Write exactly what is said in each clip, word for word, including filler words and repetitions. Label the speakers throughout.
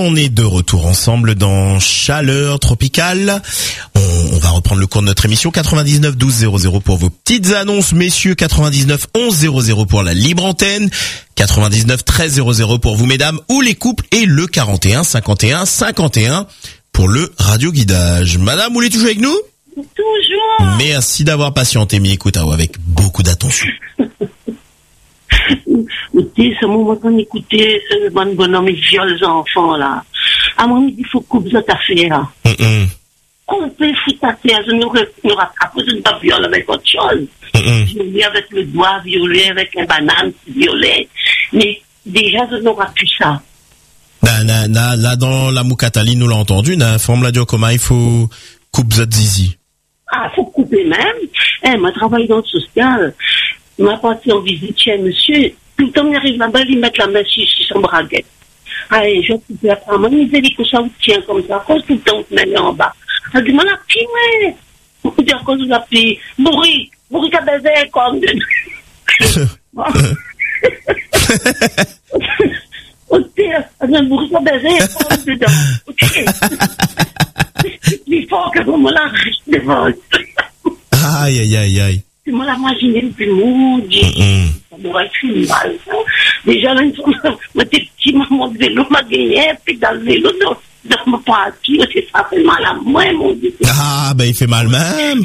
Speaker 1: on est de retour ensemble dans Chaleur Tropicale. On, on va reprendre le cours de notre émission. quatre-vingt-dix-neuf douze zéro zéro pour vos petites annonces, messieurs. quatre-vingt-dix-neuf onze zéro zéro pour la libre antenne. quatre-vingt-dix-neuf treize zéro zéro pour vous, mesdames, ou les couples. Et le quarante et un cinquante et un cinquante et un pour le radioguidage. Madame, vous voulez toujours avec nous?
Speaker 2: Toujours.
Speaker 1: Merci d'avoir patienté, mi écoute avec beaucoup d'attention.
Speaker 2: Écoutez, ce moment qu'on écoutait ce bon bonhomme et viole les enfants là. À mon avis, il faut couper cette affaire.
Speaker 1: Mm-mm.
Speaker 2: Couper, foutre à terre, je nous rattrape, je ne pas violer avec autre chose.
Speaker 1: Mm-mm.
Speaker 2: Violer avec le doigt, violer avec une banane, violer. Mais déjà, je n'aurai plus ça.
Speaker 1: Là, là, là, là, dans la Moukatali, nous l'a entendu, na forme la dire comment il faut couper cette zizi.
Speaker 2: Ah, faut couper même. Eh, moi, je travaille dans le social. Ma partie en visite chez monsieur. Tout le temps, il arrive là-bas, il met la main sur son braguette. Allez, je vais couper après. Moi, il dit que ça vous tient comme ça. Quand tout le temps, vous mettez en bas. Ça dit, moi, la pire, ouais. Vous dire, quand vous appelez, bourrique, bourrique à baiser, comme de. Ok, un bourrique à baiser, comme dedans. Ok. Il faut que vous me la reste devant.
Speaker 1: Aïe, aïe, aïe, aïe.
Speaker 2: Je me l'imaginais le plus maudit.
Speaker 1: Mm-mm.
Speaker 2: Ça m'aurait fait mal. Ça. Déjà, là, ma petite maman de vélo m'a gagné, puis dans le vélo, donc, donc ma partie, aussi, ça fait mal à moi, mon Dieu.
Speaker 1: Ah, ben, il fait mal même.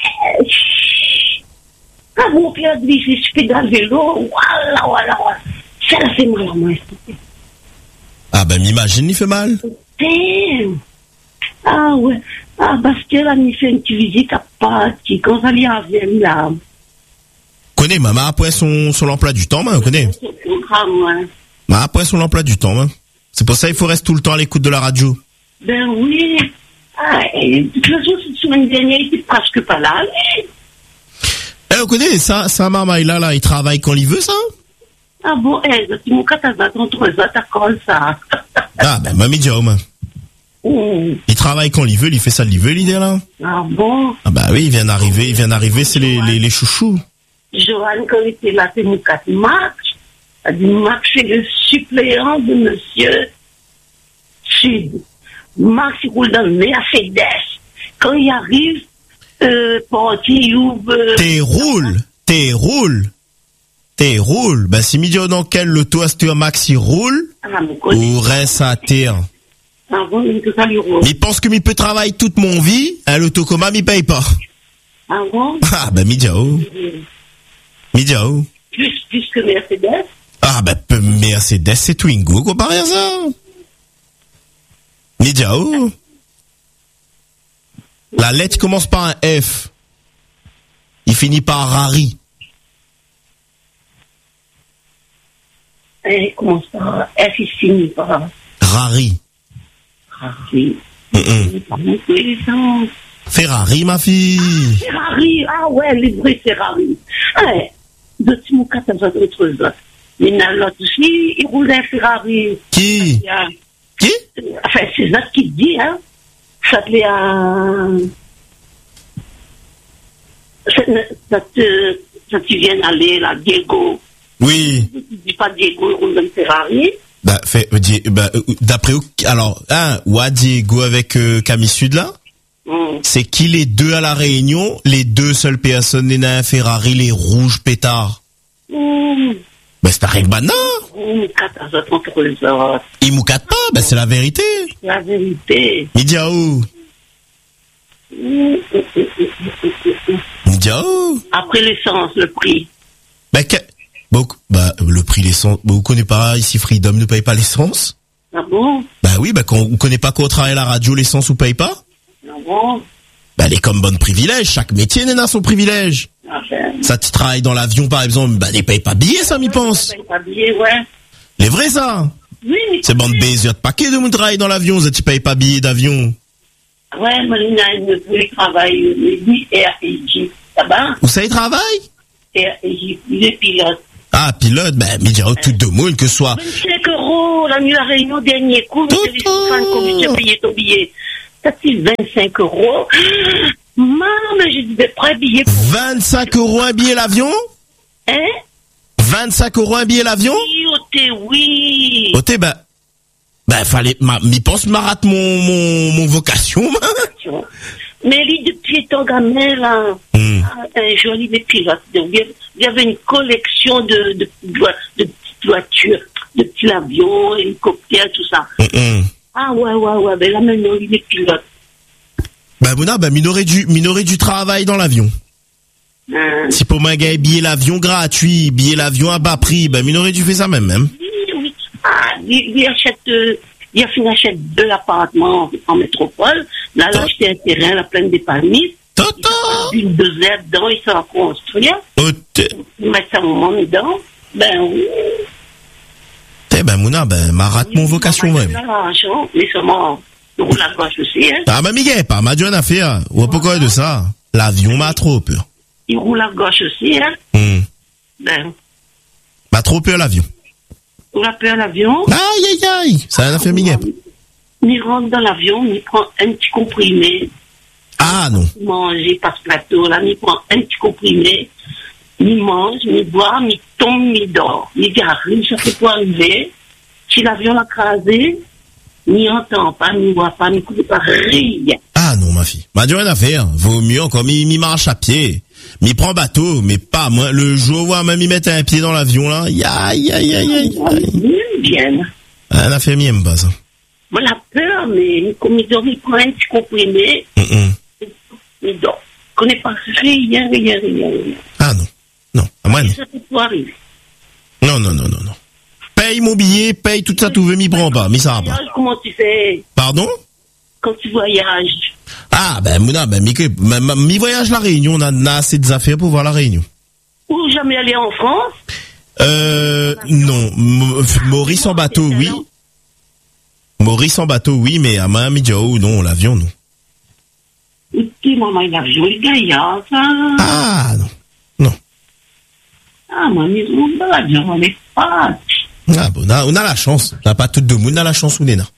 Speaker 2: Ah, mon père dit, je suis dans le vélo, voilà, voilà, voilà. Ça fait mal à moi.
Speaker 1: Ah, ben, m'imagine, il fait mal.
Speaker 2: Damn. Ah, ouais. Ah, parce que là, il fait une petite visite à partir. Quand ça lui vient là.
Speaker 1: Connais, maman, après son, son emploi du temps, man, connais. Mais après son emploi du temps, man. C'est pour ça qu'il faut rester tout le temps à l'écoute de la radio.
Speaker 2: Ben oui. Ah, et de toute façon, cette semaine dernière, il était presque pas là.
Speaker 1: Eh, vous connaissez, ça, ça, maman, là, là, il travaille quand il veut, ça?
Speaker 2: Ah bon, eh, c'est mon catastrophe contre ça, t'as comme ça.
Speaker 1: Ah, ben, mamie Diao, man.
Speaker 2: Mmh.
Speaker 1: Il travaille quand il veut, il fait ça, il veut, l'idée, là.
Speaker 2: Ah bon?
Speaker 1: Ah, bah oui, il vient d'arriver, il vient d'arriver, c'est les, les, les chouchous.
Speaker 2: Joanne, quand il était là, c'est mon cat Max. Elle dit, Max, c'est le suppléant de monsieur Sud. Max, il roule dans le Mercedes. Quand il arrive, euh, parti, il ouvre... Euh,
Speaker 1: T'es roule, t'es roule, t'es roule. Ben, si midi dans quel le toasteur Max, il roule,
Speaker 2: ah,
Speaker 1: ou reste à terre.
Speaker 2: Ah bon, il tout ça lui roule.
Speaker 1: Mais il pense que mi peut travailler toute mon vie, hein, l'autocoma, mi paye pas.
Speaker 2: Ah bon?
Speaker 1: Ah, ben, midiao. Midiao.
Speaker 2: Plus, plus que Mercedes?
Speaker 1: Ah, ben, Mercedes, c'est Twingo, comparé à ça. Midiao. La lettre commence par un F. Il finit par Rari.
Speaker 2: Elle commence par F, il finit par
Speaker 1: Rari.
Speaker 2: Rari.
Speaker 1: Mm-mm. Ferrari, ma fille.
Speaker 2: Ah, Ferrari, ah ouais, les vrais Ferrari. Ouais, de tout mon cas, ça va être autre chose. Mais l'autre aussi, il roule un Ferrari.
Speaker 1: Qui? Qui?
Speaker 2: Enfin, c'est ça qui dit, hein. Ça s'appelait un... Ça te... Ça tu viens d'aller, là, Diego.
Speaker 1: Oui.
Speaker 2: Tu dis pas Diego, il roule un Ferrari.
Speaker 1: Bah, fait, bah, d'après, alors, hein, ou Diego avec euh, Camille Sud, là? Mm. C'est qui les deux à la Réunion? Les deux seules personnes nées dans un Ferrari, les rouges pétards. Mm. Ben, c'est avec Bana. Il moucate pas, ben, c'est la vérité.
Speaker 2: La vérité.
Speaker 1: Midiao. Midiao.
Speaker 2: Après l'essence, le prix.
Speaker 1: Ben, que, bon, bah, le prix l'essence, bon, vous connaissez pas, ici, Freedom ne paye pas l'essence?
Speaker 2: Ah bon?
Speaker 1: Bah oui, bah, quand on connaît pas qu'on travaille à la radio, l'essence ou paye pas?
Speaker 2: Ah bon?
Speaker 1: Bah, elle est comme bonne privilège. Chaque métier n'est dans son privilège.
Speaker 2: Ah ben.
Speaker 1: Ça, tu travailles dans l'avion, par exemple, bah, les paye pas billets, ça, m'y pense.
Speaker 2: Les paye pas billets, ouais.
Speaker 1: Les vrais, ça.
Speaker 2: Oui, mais.
Speaker 1: C'est bande baiser de paquet de mon travail dans l'avion, ça, tu payes pas billets d'avion.
Speaker 2: Ouais, Molina, il ne peut travailler, lui, R et J. Ça va?
Speaker 1: Où ça, il travaille?
Speaker 2: R et J, il est pilote.
Speaker 1: Ah, pilote, ben, mais dire tout de monde que ce soit.
Speaker 2: vingt-cinq euros, la nuit à Réunion, dernier coup, je te dis, comme tu as payé ton billet. Ça, c'est vingt-cinq euros. Maman, mais j'ai des prêts billets pour...
Speaker 1: vingt-cinq euros un billet l'avion?
Speaker 2: Hein?
Speaker 1: vingt-cinq euros un billet l'avion?
Speaker 2: Oui, Oté, oui.
Speaker 1: Oté, ben, Ben, fallait, ma, m'y pense, ma rate mon, mon, mon vocation,
Speaker 2: mais lui, depuis étant gamin, là,
Speaker 1: mm.
Speaker 2: un joli des pilotes. Il y avait une collection de, de, de, de petites voitures, de petits avions, hélicoptères, tout ça.
Speaker 1: Mm-mm.
Speaker 2: Ah, ouais, ouais, ouais, ben là, maintenant, il est pilote.
Speaker 1: Ben, Mouna, ben, m'aurait du, m'aurait du travail dans l'avion.
Speaker 2: Hein?
Speaker 1: Si pour moi, gars, billet l'avion gratuit, billet l'avion à bas prix, ben, m'aurait dû faire ça même, même.
Speaker 2: Oui, oui. Ah, il, il achète, euh, il a fini achète deux appartements en métropole. Là, il a acheté un terrain, la plaine des palmiers.
Speaker 1: Toto!
Speaker 2: Il a une deux airs dedans, il s'en construire.
Speaker 1: Oh,
Speaker 2: Il met sa maman dedans. Ben, oui.
Speaker 1: Eh ben, Mouna, ben, ma rate mon vocation, même.
Speaker 2: Il a l'argent, mais seulement, il roule à gauche aussi, hein.
Speaker 1: Ah, ma Miguel, pas ma John a fait, hein. Ou pourquoi de ça? L'avion m'a trop peur.
Speaker 2: Il roule à gauche aussi, hein.
Speaker 1: Hmm.
Speaker 2: Ben,
Speaker 1: M'a trop peur l'avion.
Speaker 2: on a peur l'avion.
Speaker 1: Aïe, aïe, aïe. Ça a fait Miguel.
Speaker 2: Il rentre dans l'avion, il prend un petit comprimé.
Speaker 1: Ah, non.
Speaker 2: Il mange, il passe plateau, là, il prend un petit comprimé. Il mange, il boit, il tombe, il dort. Il dit, arrive, ça fait quoi arriver? Si l'avion l'a crasé, il n'entend pas, il ne voit pas, il ne coule pas rien.
Speaker 1: Ah, non, ma fille. M'a dit rien à faire. Vaut mieux encore, il, il marche à pied. Il prend bateau, mais pas moi. Le jour où même il met un pied dans l'avion, là, aïe, aïe, aïe, aïe, aïe.
Speaker 2: Bien.
Speaker 1: Ah, la fait mienne, pas ça.
Speaker 2: Moi, la peur, mais comme il dort, il prend un petit comprimé,
Speaker 1: Mm-mm.
Speaker 2: il dort. Il ne connaît pas rien, rien, rien, rien.
Speaker 1: Ah, non. Non. À moi, non.
Speaker 2: Ça peut pas arriver.
Speaker 1: Non, non, non, non, non. Paye mon billet, paye tout ça, tout veut, m'y prend pas, m'y ça va pas.
Speaker 2: Comment tu fais
Speaker 1: Pardon?
Speaker 2: quand tu voyages?
Speaker 1: Ah, ben, Mouna, ben, mi, mi voyage la Réunion, on a, on a assez d'affaires pour voir la Réunion.
Speaker 2: Ou jamais aller en France?
Speaker 1: Euh, non. M- Maurice en bateau, oui. Maurice en bateau, oui, mais à Miami, oh, non, l'avion, non.
Speaker 2: Ok, maman, il a joué le gaillard, ça.
Speaker 1: Ah, non. Non.
Speaker 2: Ah, maman, ils ont dans l'avion, on est pas.
Speaker 1: Ah, bon, on a, on a la chance. On n'a pas tout de monde, on a la chance, on est là.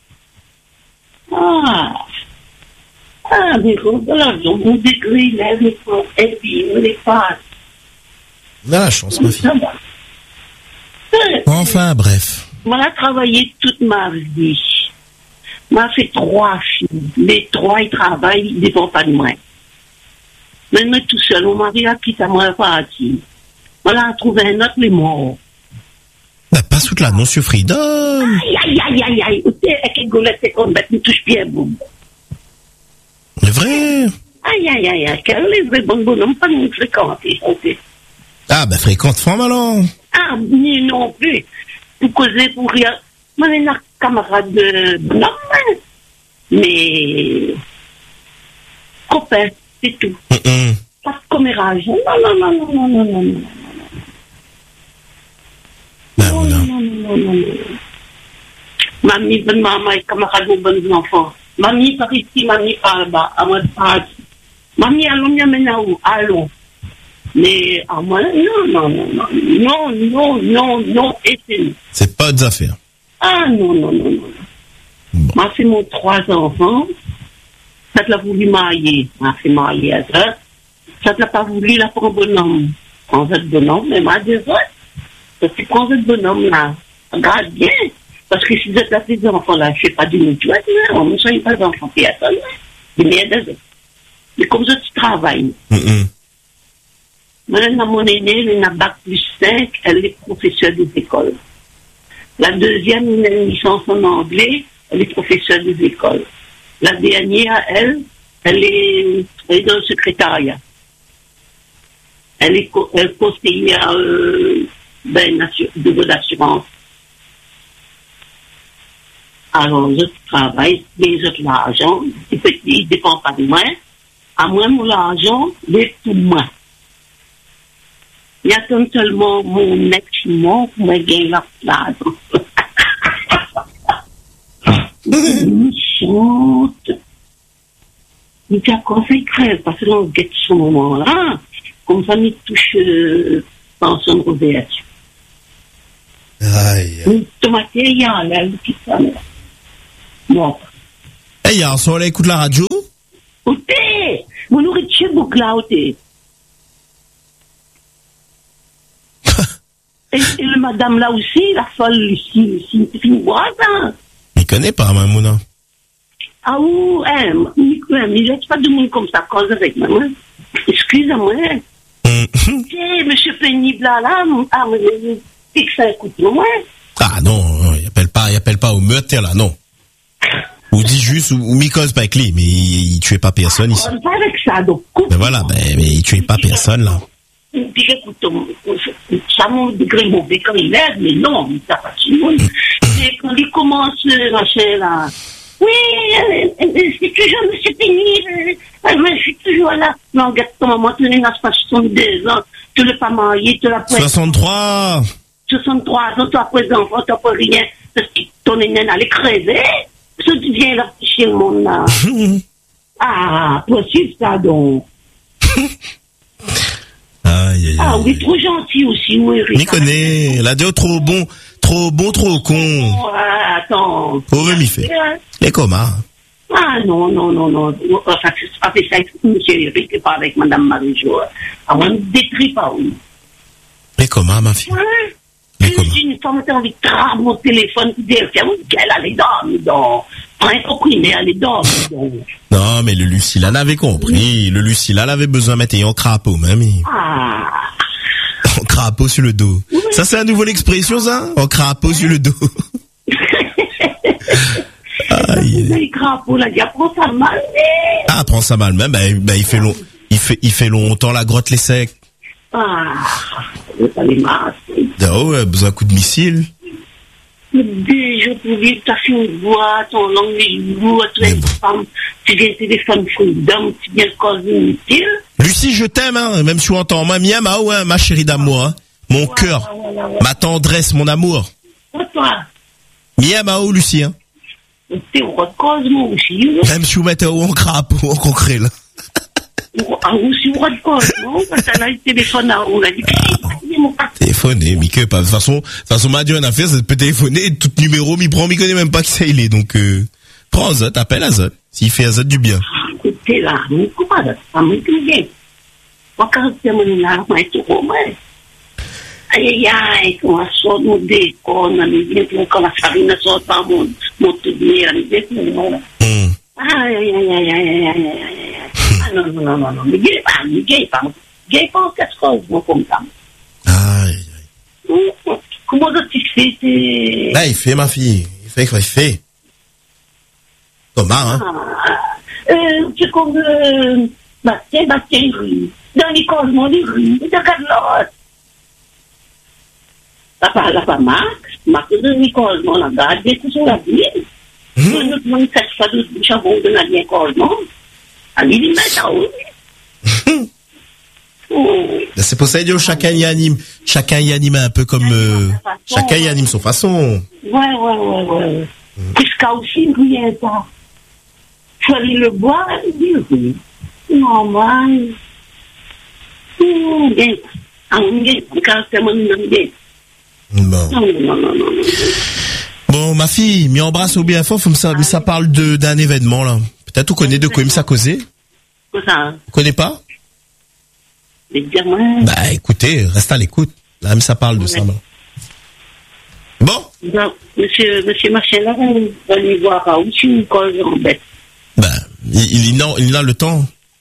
Speaker 2: Ah. Ah, mais on dans l'avion, on dégré, il lève les poings, et puis on est pas.
Speaker 1: On a la chance, ma fille.
Speaker 2: Ça va. Euh,
Speaker 1: Enfin, bref.
Speaker 2: Moi, j'ai travaillé toute ma vie. Moi, j'ai fait trois filles. Les trois, ils travaillent, ils ne dépendent pas de moi. Même tout seul, mon mari a quitté moi parti. Voilà, a trouvé un autre, mais mort.
Speaker 1: Bah, pas toute là, non, sur Freedom.
Speaker 2: Aïe, aïe, aïe, aïe, aïe. Vous savez, avec une golette, c'est comme bête, me touche bien, boum.
Speaker 1: C'est vrai.
Speaker 2: Aïe, aïe, aïe, aïe. Quel est le bon bonhomme, pas nous fréquenter, ok.
Speaker 1: Ah, bah, fréquente femme, alors.
Speaker 2: Ah, ni non plus. Pour causer, pour rien. Moi, j'ai un camarade de bonhomme, hein. Mais, copain, c'est tout.
Speaker 1: Mm-mm.
Speaker 2: Pas de commérage. Non, non, non, non, non, non, non, non.
Speaker 1: Bah,
Speaker 2: Non,
Speaker 1: on a.
Speaker 2: non, non, non, non, non. Mamie, bonne maman et camarade aux bonnes enfants. Mamie, par ici, mamie, par là-bas, à moi de partir. Mamie, allons, bien maintenant où? Allons. Mais, à moi, non, non, non, non, non, non, non, non, et c'est non.
Speaker 1: C'est pas des affaires.
Speaker 2: Ah, non, non, non, non.
Speaker 1: Bon.
Speaker 2: Moi, c'est mon trois enfants. Ça te l'a voulu marier. Moi, c'est marié à ça. Ça te l'a pas voulu, là, pour un bonhomme. Prends votre bonhomme, mais moi, des autres. Parce que tu prends votre bonhomme, là. Regarde bien. Parce que si vous êtes là, des enfants, là, je sais pas du tout, on ne soigne pas d'enfants, personne, mais il y a des autres. Mais comme ça, tu travailles.
Speaker 1: Mm-mm.
Speaker 2: Maintenant, mon aîné, elle a bac plus cinq, elle est professeure des écoles. La deuxième, elle a une licence en anglais, elle est professeure des écoles. La dernière, elle, elle est, elle est dans le secrétariat. Elle est, co- elle est conseillère euh, ben, assu- de l'assurance. Alors, je travaille, les autres l'argent, les petits, ils ne dépendent pas de moi. À moi, mon l'argent, c'est pour moi. Il y a comme seulement mon ex-mort pour me gagner la place. Il chante. Il dit à quoi ça il crève, parce que là, on guette ce moment-là. Comme ça, il touche euh, pension de réveillation.
Speaker 1: Aïe.
Speaker 2: Une tomate, il y a un aile qui s'en bon.
Speaker 1: Eh, hier soir, on écoute la radio.
Speaker 2: Oté, mon nourriture boucle là, oté. Et, et le madame là aussi, la folle Lucie, Lucie, c'est une boise, hein.
Speaker 1: connais pas, Mamouna.
Speaker 2: Ah ou, eh, mais laisse pas de monde comme ça cause avec moi. Excusez-moi. Tiens, monsieur pénible là, là, ah, mais c'est que ça écoute moi.
Speaker 1: Ah non, il appelle pas, il appelle pas au meurtre là, non. Ou dit juste, ou, ou m'y cause pas avec lui, mais il, il tuait pas personne ici.
Speaker 2: Pas avec ça, donc.
Speaker 1: Mais voilà, mais, mais il tuait pas personne là.
Speaker 2: Puis écoute, ça mon degré mauvais quand il est, mais non, ça pas tout le monde. Et quand il commence, machin là. Oui, euh, euh, c'est toujours monsieur pénible, euh, je suis toujours là. Non, regarde ton maman, tu n'as pas soixante-deux ans, tu n'es pas marié, tu l'as pas.
Speaker 1: soixante-trois
Speaker 2: soixante-trois ans, tu as pas d'enfant, tu n'as pas rien, parce que ton aîné allait crever. Ça devient là, chez le monde là. Ah, possible ça donc.
Speaker 1: Aïe, aïe, aïe.
Speaker 2: Ah oui, trop gentil aussi, oui.
Speaker 1: M'y connaît, la déo trop bon, trop bon, trop con.
Speaker 2: Oh, attends.
Speaker 1: Oh, mais m'y fait. Les comas.
Speaker 2: Ah non, non, non, non. Enfin, c'est pas fait ça avec monsieur Eric, c'est pas avec madame Marie-Jo. Ah, on ne détruit pas, oui.
Speaker 1: Les comas, ma fille.
Speaker 2: Ouais.
Speaker 1: Les
Speaker 2: Si
Speaker 1: comas.
Speaker 2: une femme a envie de trapper mon téléphone, tu dis, tiens, qu'elle allait dormir, donc. Prends un comprimé, elle est dormir, donc.
Speaker 1: Non, mais le Lucilla l'avait compris. Le Lucilla l'avait besoin de mettre un crapaud, même.
Speaker 2: Ah.
Speaker 1: Un crapaud sur le dos. Ça, c'est à nouveau l'expression, ça? Un crapaud sur le dos. Aïe.
Speaker 2: Les crapauds, là, il apprend ça mal.
Speaker 1: Ah, prends ça mal même. Ben, ben, il fait long, il fait, il fait longtemps la grotte les secs.
Speaker 2: Ah. C'est pas les masses.
Speaker 1: Ah ouais, besoin d'un coup de missile.
Speaker 2: Déjà, pour vivre, t'as fait une voix, ton langue, les joues, tu es une femme, tu viens téléphoner freedom, tu viens causer inutile.
Speaker 1: Lucie, je t'aime, hein, même si tu entends moi, Mia, ma, ouais, ma chérie d'amour, hein. Mon
Speaker 2: Ouais,
Speaker 1: cœur,
Speaker 2: ouais, ouais, ouais.
Speaker 1: ma tendresse, mon amour.
Speaker 2: Pour toi,
Speaker 1: Mia, ma, ou Lucie, hein.
Speaker 2: t'es au cause, moi aussi, hein.
Speaker 1: Même si vous mettez en crapaud, en concret, là.
Speaker 2: Ah, aussi, au cause, non? Parce que là, le téléphone, on a dit, mon père.
Speaker 1: Téléphoner, Mike, pas, de toute façon, de toute façon, m'a dit une affaire, ça peut téléphoner, tout numéro, m'y prend, m'y connaît même pas qui ça il est, donc, euh, prends Azot, appelle Azot, s'il fait Azot du bien.
Speaker 2: Écoutez, là, mon copain, ça m'a dit bien. Moi, quand je me là, moi, c'est trop mal. Aïe, aïe, aïe, quand on sort de décon, on est bien, quand la farine sort par mon, mon tenir, on est bien, voilà.
Speaker 1: Hum.
Speaker 2: Aïe, aïe, aïe, aïe, aïe, aïe, aïe, aïe. Ah, non, non, non, non, non, mais gagne pas, mais gagne pas. Gagne pas en quelque chose, moi, comme ça.
Speaker 1: Aïe, aïe.
Speaker 2: Comment tu fais, c'est...
Speaker 1: Là, il fait, ma fille. Il fait quoi, il fait. Thomas, hein.
Speaker 2: Ah, euh, c'est comme, euh, Bastien, Bastien, rue. Dans les causements, les rues, de Carlotte. La pas, la pas Max, Max, de les causements, la garde, c'est sur la ville. Nous, nous, nous, cette fois, nous, nous avons donné les causements. Allez, les mettre à haut. Oh.
Speaker 1: C'est pour ça que chacun y anime, chacun y anime un peu comme, euh, chacun y anime son façon.
Speaker 2: Ouais, ouais, ouais, ouais. Jusqu'à aussi, rien pas. Faut aller le boire, il dit, oui. Normal. Hum, bien. Ah, bien. Quand c'est mon nom, bien.
Speaker 1: Bon.
Speaker 2: Non, non, non, non, non.
Speaker 1: Bon, ma fille, m'y embrasse au bien fort, faut me ça, mais ça parle de, d'un événement, là. Peut-être vous connaissez de quoi il ça causé?
Speaker 2: Quoi ça?
Speaker 1: Vous connaissez pas?
Speaker 2: Mais dire, moi.
Speaker 1: Bah, écoutez, reste à l'écoute. Là, mais ça parle de
Speaker 2: Ouais.
Speaker 1: ça, là. Bon.
Speaker 2: Non, monsieur, monsieur Machin, là, on va lui voir, ah, où tu me causes en bête.
Speaker 1: Bah, il, il, non, il a le temps.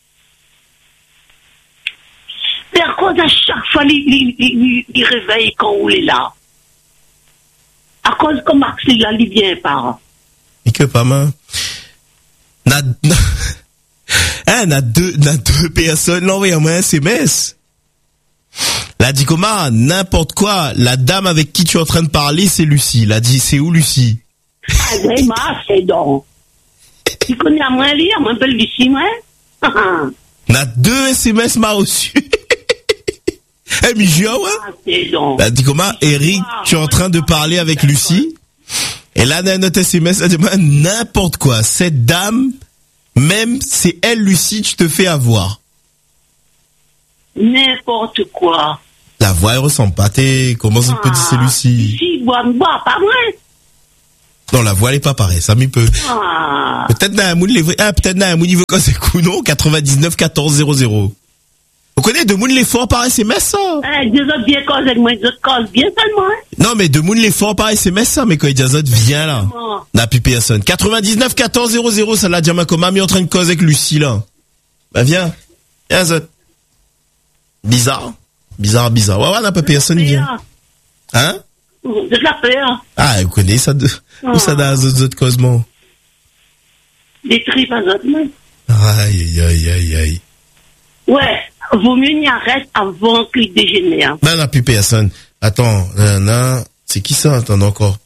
Speaker 2: Mais à cause à chaque fois, il, il, il, il réveille quand on est là. À cause que Max, il a, il vient pas.
Speaker 1: Et que pas mal. N'a, n'a, hein, n'a deux, n'a deux personnes, là, envoyez-moi un S M S. La dit comment, n'importe quoi, la dame avec qui tu es en train de parler, c'est Lucie. La dit, c'est où Lucie?
Speaker 2: Ah, mais Max, c'est donc. Tu connais à moi lire, moi, belle Lucie, moi?
Speaker 1: N'a deux S M S m'a reçu. Eh, mais j'ai, ouais.
Speaker 2: Ah, c'est donc.
Speaker 1: Elle dit comment, Eric, tu es en train de parler avec Lucie. Et là, dans notre S M S, elle dit, n'importe quoi. Cette dame, même, c'est elle, Lucie, tu te fais avoir.
Speaker 2: N'importe quoi.
Speaker 1: La voix, elle ressemble pas. T'es, comment ça peut dire c'est Lucie?
Speaker 2: Lucie, bois, bois, pas moi.
Speaker 1: Non, la voix, elle est pas pareille. Ça m'y peut.
Speaker 2: Ah.
Speaker 1: Peut-être dans un moule, les vrais, ah, peut-être dans un moule, il veut quoi, c'est coup, non? quatre-vingt-dix-neuf quatorze zéro zéro. Vous connaissez de moun les forts par S M S, ça?
Speaker 2: Eh, deux autres bien cause avec moi, deux autres cause bien seulement, hein.
Speaker 1: Non, mais de moun les forts par S M S, ça, mais quand il dit à Zot, viens là.
Speaker 2: Oh.
Speaker 1: N'a plus personne. quatre-vingt-dix-neuf quatorze zéro zéro, ça l'a dit à ma commune, mais en train de causer avec Lucie, là. Bah, viens. Viens, Zot. Bizarre. Bizarre, bizarre. Ouais, ouais, n'a pas personne, vient. Hein?
Speaker 2: De la peur.
Speaker 1: Ah, vous connaissez ça de,
Speaker 2: Oh.
Speaker 1: où ça dans Zot, Zot, Cosmo?
Speaker 2: Des tripes à autres, mais.
Speaker 1: Aïe, aïe, aïe, aïe.
Speaker 2: Ouais, vaut mieux n'y arrête avant qu'il dégénère.
Speaker 1: Ben, n'a plus personne. Attends, nan, nan. C'est qui ça? Attends encore.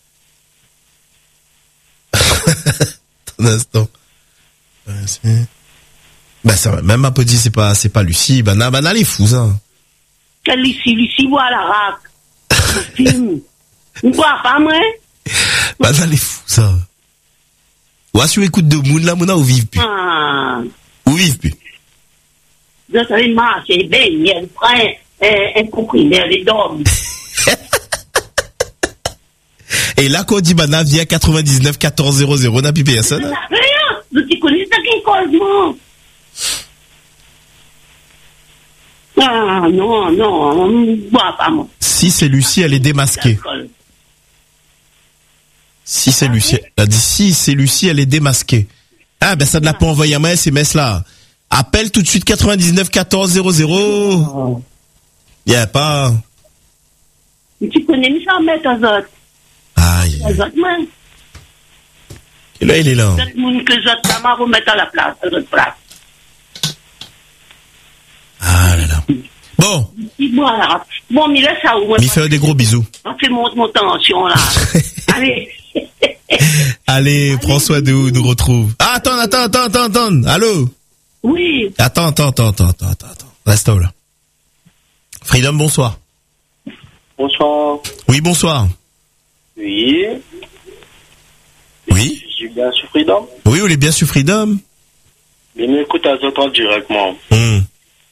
Speaker 1: Attends un instant. Ben, ça va. Même un peu dit, c'est pas, c'est pas Lucie. Ben, nan, ben, nan, elle est fou, ça.
Speaker 2: Quelle Lucie, Lucie voit la raque. Film. Vous voyez pas, moi?
Speaker 1: Ben, nan, elle est fou, ça. Ou si vous écoutez de moun, là, moun, ou vive plus.
Speaker 2: Ah.
Speaker 1: Ou vive plus.
Speaker 2: Vous savez, marcher, baigner, elle prend un comprimé, elle dorme.
Speaker 1: Et là, quand on dit, ben, nan, viens quatre-vingt-dix-neuf quatorze zéro zéro, n'a plus personne.
Speaker 2: Rien. Vous te connaissez ça qui cause, moi? Ah, non, non, on ne voit pas, moi.
Speaker 1: Si c'est Lucie, elle est démasquée. Si c'est Lucie, elle a dit si c'est Lucie, elle est démasquée. Ah, ben, ça ne l'a pas envoyé à moi, S M S là. Appelle tout de suite quatre-vingt-dix-neuf quatorze zéro zéro. Il y a pas.
Speaker 2: Mais tu connais, mais ça, mettre aux autres.
Speaker 1: Aïe.
Speaker 2: Aux autres, man.
Speaker 1: Et là, il est là.
Speaker 2: Tout le monde que j'autre, ça m'a remettre à la place, à notre place.
Speaker 1: Ah là là. Bon.
Speaker 2: Voilà. Bon, mais là, ça, ouais.
Speaker 1: M'y fait des gros bisous.
Speaker 2: On fait monte mon tension, là. Allez.
Speaker 1: Allez, prends soin de vous, nous retrouve. Ah, attends, attends, attends, attends, attends. Allô?
Speaker 2: Oui.
Speaker 1: Attends, attends, attends, attends, attends, attends. Reste là. Freedom, bonsoir.
Speaker 3: Bonsoir.
Speaker 1: Oui, bonsoir.
Speaker 3: Oui.
Speaker 1: Oui.
Speaker 3: J'ai bien sur Freedom.
Speaker 1: Oui, on est bien sur Freedom.
Speaker 3: Mais m'écoute à Zotan directement.
Speaker 1: Hum.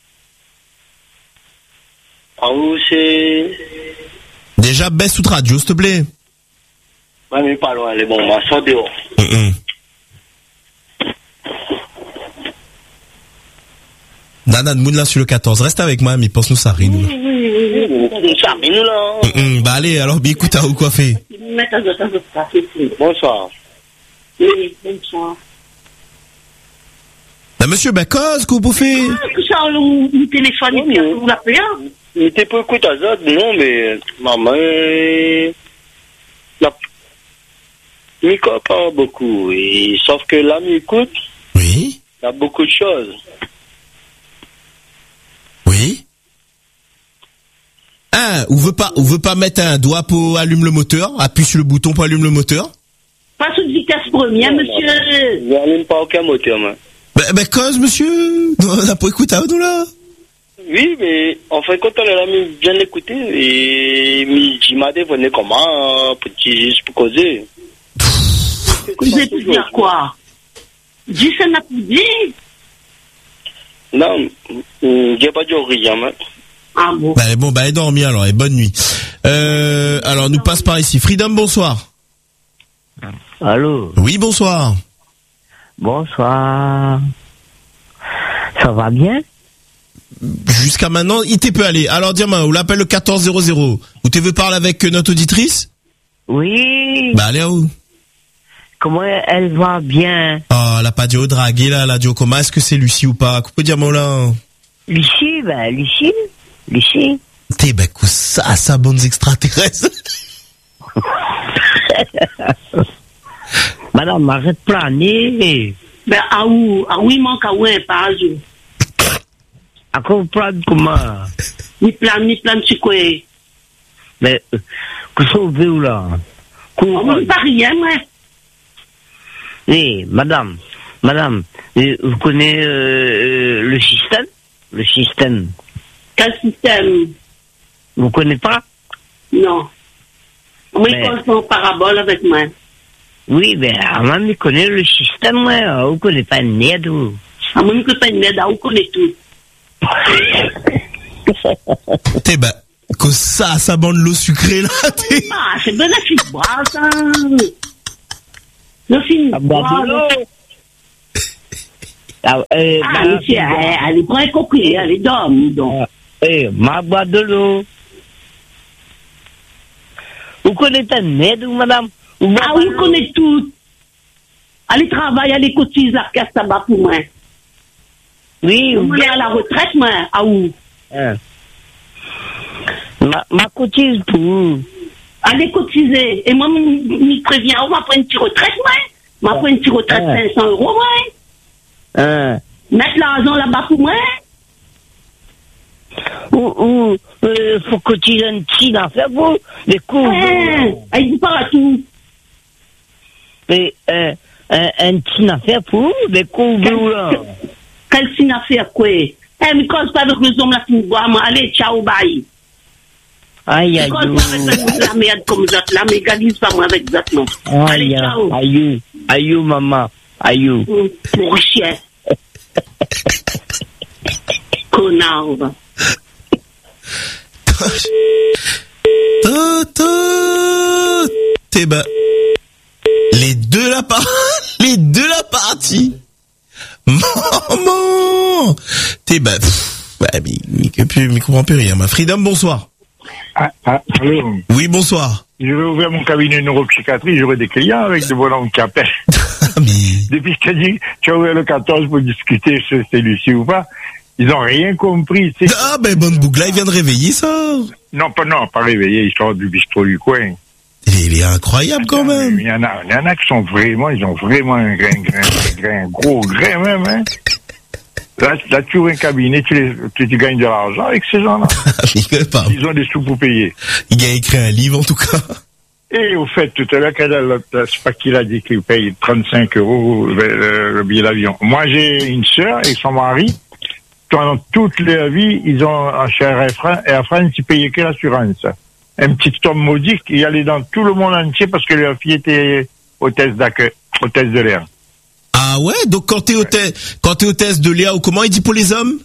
Speaker 3: Ah où c'est...
Speaker 1: Déjà, baisse toute radio, s'il te plaît.
Speaker 3: Ouais, mais pas loin, elle est bon, on va sortir dehors.
Speaker 1: Hum, hum. Nana, de moun là sur le quatorze. Reste avec moi, mais pense-nous ça rit, nous.
Speaker 2: Oui, oui, oui, oui.
Speaker 3: Ça, mais nous là.
Speaker 1: Hum, hum. Bah allez, alors, bah, écoute, à où quoi fait?
Speaker 2: Mettre à d'autres, à d'autres, à d'autres.
Speaker 3: Bonsoir.
Speaker 2: Oui, bonsoir.
Speaker 1: Bah monsieur, bah cause, qu'on peut faire?
Speaker 2: Ah, que ça, le le téléphone, et puis vous l'appelez, hein?
Speaker 3: Il était pas écouté à Zot, non, mais maman, la... il m'écoute pas beaucoup. Et... Sauf que là, m'écoute,
Speaker 1: Oui.
Speaker 3: il y a beaucoup de choses.
Speaker 1: Oui. Ah, on veut pas, on veut pas mettre un doigt pour allumer le moteur, appuie sur le bouton pour allumer le moteur?
Speaker 2: Pas sous vitesse première,
Speaker 3: Non,
Speaker 2: monsieur.
Speaker 3: Il n'y a même pas aucun moteur, moi.
Speaker 1: Bah, bah cause, monsieur. Non, on a pas écouté à nous là.
Speaker 3: Oui, mais en fait, quand on a mis bien écouté, et il m'a dit, venez comment, petit, juste pour causer.
Speaker 2: Vous avez pu dire quoi? Dis ça n'a plus dit.
Speaker 3: Non, j'ai pas dit rien, mais.
Speaker 2: Ah bon.
Speaker 1: Bah bon, bah elle dormi alors, et bonne nuit. Euh, alors nous passe par ici. Freedom, bonsoir.
Speaker 4: Allô?
Speaker 1: Oui, bonsoir.
Speaker 4: Bonsoir. Ça va bien?
Speaker 1: Jusqu'à maintenant, il t'est peu aller. Alors dis-moi, on l'appelle le quatorze zéro zéro. Ou tu veux parler avec notre auditrice?
Speaker 4: Oui.
Speaker 1: Bah allez à où?
Speaker 4: Comment elle va bien?
Speaker 1: Oh, elle a pas dit au draguer là, elle a dit au coma. Est-ce que c'est Lucie ou pas? Coupe dire moi là.
Speaker 4: Lucie, ben Lucie. Lucie.
Speaker 1: T'es ben quoi ça, ça bonnes extraterrestres.
Speaker 4: Madame, arrête de planer.
Speaker 2: Ben, ah où? Ah oui, manque à où un pas, je.
Speaker 4: À quoi vous planez comment?
Speaker 2: Ni plan, ni plan, tu quoi?
Speaker 4: Mais, euh, que ça vous veut là?
Speaker 2: On ne pas rien, moi.
Speaker 4: Oui, madame, madame, euh, vous connaissez euh, euh, le système? Le système.
Speaker 2: Quel système?
Speaker 4: Vous connaissez pas?
Speaker 2: Non. Moi,
Speaker 4: Mais-
Speaker 2: il pense en parabole avec moi.
Speaker 4: Oui, ben, moi, je connais le système, moi. Vous connaissez pas le nez, vous.
Speaker 2: Ah, moi, je ne connais pas une aide, on connaît tout.
Speaker 1: T'es ben, que ça, ça bande l'eau sucrée là. T'es...
Speaker 2: Ah, c'est bien la fille boire, ça. Le film
Speaker 4: Ah, bah,
Speaker 2: boire,
Speaker 4: dis-le. Ah, euh,
Speaker 2: Ah,
Speaker 4: ma-
Speaker 2: monsieur, elle, elle est pas compris, elle est d'homme, donc.
Speaker 4: Eh, ma boîte de l'eau. Vous connaissez un aide, ou madame? Ou
Speaker 2: Ah oui, on connaît tout. Elle travaille, elle cotise la caisse tabac pour moi.
Speaker 4: Oui,
Speaker 2: Vous voulez à la retraite, moi, à où?
Speaker 4: hein. Ma, ma cotise pour.
Speaker 2: Elle est cotisée. Et moi, je préviens, on va prendre une petite retraite, moi. On va prendre une petite retraite de
Speaker 4: Ouais.
Speaker 2: cinq cents euros, moi.
Speaker 4: Hein.
Speaker 2: Mettre l'argent là-bas pour moi.
Speaker 4: Ou, ou, euh, faut cotiser un petit affaire pour les cours.
Speaker 2: Hein, elle dit pas à tout.
Speaker 4: Mais, euh, un, un petit affaire pour les cours.
Speaker 2: Quelle signe à faire, quoi? Eh, mais cause pas avec les hommes là qui me boivent, moi. Allez, ciao, bye.
Speaker 4: Aïe, aïe,
Speaker 2: Cause pas avec la merde comme ça, la mégalise pas moi avec ça, non. Allez,
Speaker 4: aïe,
Speaker 2: ciao.
Speaker 4: aïe, aïe, maman, aïe.
Speaker 2: Hum, Pour chien. Connard, va.
Speaker 1: Toto. T'es bah. Les deux la par... Les deux la partie. Maman. T'es bah. pff, Ouais, mais, mais, mais, mais, mais comprends plus rien. Ma Freedom, bonsoir.
Speaker 5: Ah, ah, allô.
Speaker 1: Oui, bonsoir.
Speaker 5: Je vais ouvrir mon cabinet de neuropsychiatrie, j'aurai des clients avec des bonhommes qui appellent.
Speaker 1: mais...
Speaker 5: Depuis que tu as dit, tu as ouvert le quatorze pour discuter si c'est Lucie ou pas, ils n'ont rien compris. C'est...
Speaker 1: Ah, ben, bonne boucle, là, il vient de réveiller ça.
Speaker 5: Non, pas, non, pas réveillé, ils sortent du bistrot du coin.
Speaker 1: Il est, il est incroyable quand même.
Speaker 5: Il y en a, il y en a qui sont vraiment, ils ont vraiment un grain, grain, un grain, un gros grain même, hein. Là, là, tu ouvres un cabinet, tu, les, tu, tu gagnes de l'argent avec ces gens-là. Ils ont des sous pour payer.
Speaker 1: Il a écrit un livre, en tout cas.
Speaker 5: Et au fait, tout à l'heure, quand elle, c'est pas qu'il a dit qu'il paye trente-cinq euros le, le billet d'avion. Moi, j'ai une sœur et son mari. Pendant toute leur vie, ils ont, chez Air France, Air France, ils payaient que l'assurance. Un petit homme maudit qui allait dans tout le monde entier parce que leur fille était hôtesse d'accueil, hôtesse de l'air.
Speaker 1: Ah ouais, donc quand t'es hôtesse, quand t'es hôtesse de Léa, ou comment il dit pour les hommes?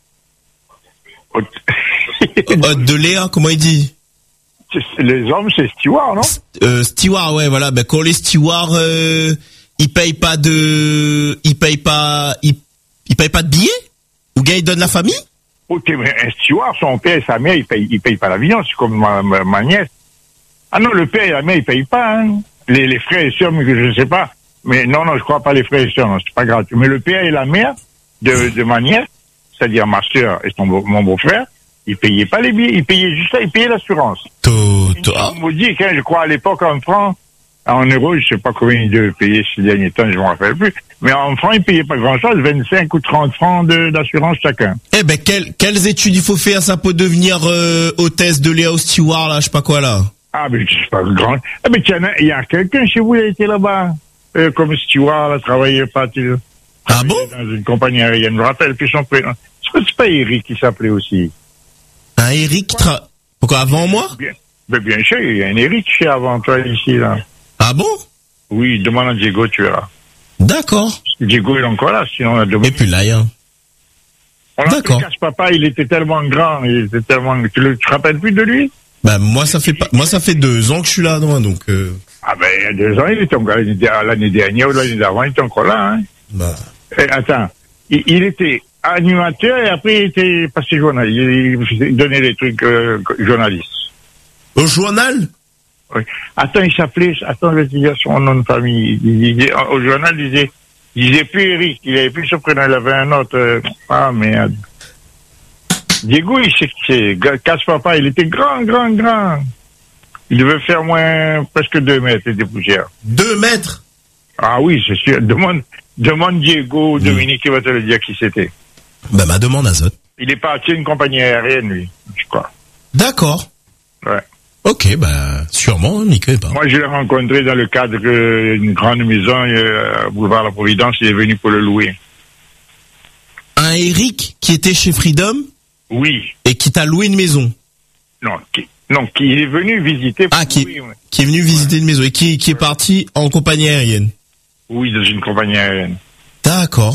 Speaker 5: Hôte-
Speaker 1: Hôte de Léa, comment il dit?
Speaker 5: Les hommes, c'est steward, non?
Speaker 1: Euh, steward, ouais, voilà. Ben quand les stewards, euh, ils payent pas de, ils payent pas, ils, ils payent pas de billets? Ou gars ils donnent la famille?
Speaker 5: Ok, mais un steward, son père et sa mère, ils payent, ils payent pas l'avion, c'est comme ma, ma, ma nièce. Ah non, le père et la mère, ils payent pas, hein. Les, les frères et sœurs, mais je sais pas. Mais non, non, je crois pas les frères et sœurs, non, c'est pas gratuit. Mais le père et la mère de, de ma nièce, c'est-à-dire ma sœur et son beau, mon beau-frère, ils payaient pas les billets, ils payaient juste ça, ils payaient l'assurance.
Speaker 1: Tout, tout. Ah.
Speaker 5: On me dit que, je crois, à l'époque, en francs, en euros, je sais pas combien ils devaient payer ces derniers temps, je m'en rappelle plus. Mais en francs, ils payaient pas grand-chose, vingt-cinq ou trente francs de, d'assurance chacun.
Speaker 1: Eh ben, quelles, quelles études il faut faire ça pour devenir euh, hôtesse de Léa au steward, là, je sais pas quoi, là?
Speaker 5: Ah, mais c'est pas grand. Ah, mais tiens, il y a quelqu'un chez vous qui a été là-bas, euh, comme steward, a travaillé pas, tu
Speaker 1: Ah bon?
Speaker 5: dans une compagnie aérienne, je me rappelle plus son prénom. C'est pas Eric qui s'appelait aussi.
Speaker 1: Un Eric qui tra... Pourquoi, avant moi?
Speaker 5: Bien, ben bien sûr, il y a un Eric chez avant toi ici, là.
Speaker 1: Ah bon?
Speaker 5: Oui, demande à Diego, tu verras.
Speaker 1: D'accord.
Speaker 5: Diego, il est encore là, sinon on a demandé.
Speaker 1: Et puis là, il y a...
Speaker 5: On a
Speaker 1: D'accord.
Speaker 5: casse papa, il était tellement grand, il était tellement, tu, le, tu te rappelles plus de lui?
Speaker 1: Bah, moi, ça fait pas, moi, ça fait deux ans que je suis là, moi, donc, euh...
Speaker 5: Ah ben, il y a deux ans, il était encore, l'année l'année dernière ou l'année d'avant, il était encore là, hein.
Speaker 1: bah.
Speaker 5: Eh, attends, il, il était animateur et après il était passé journaliste. Il, il donnait des trucs euh, journalistes.
Speaker 1: Au journal?
Speaker 5: Oui. Attends, il s'appelait, attends, je vais te dire son nom de famille. Il disait, au journal, il disait, il disait plus Eric, il avait plus ce prénom, il avait un autre. Euh, ah merde. Diego, il sait que c'est, Casse-Papa, il était grand, grand, grand. Il devait faire moins, presque deux mètres et des poussières.
Speaker 1: Deux mètres?
Speaker 5: Ah oui, c'est sûr. Demande, demande Diego ou Dominique, il va te le dire qui c'était.
Speaker 1: Bah, ma demande à Zot.
Speaker 5: Il est parti à une compagnie aérienne, lui, je crois.
Speaker 1: D'accord.
Speaker 5: Ouais.
Speaker 1: Ok, bah, sûrement, Nico est pas.
Speaker 5: Moi, je l'ai rencontré dans le cadre d'une grande maison, euh, à Boulevard La Providence, il est venu pour le louer.
Speaker 1: Un Eric qui était chez Freedom
Speaker 5: Oui.
Speaker 1: et qui t'a loué une maison.
Speaker 5: Non, qui, non, qui est venu visiter.
Speaker 1: Ah, qui,
Speaker 5: oui, ouais.
Speaker 1: qui est venu visiter une maison et qui, qui est parti en compagnie aérienne.
Speaker 5: Oui, dans une compagnie aérienne.
Speaker 1: D'accord.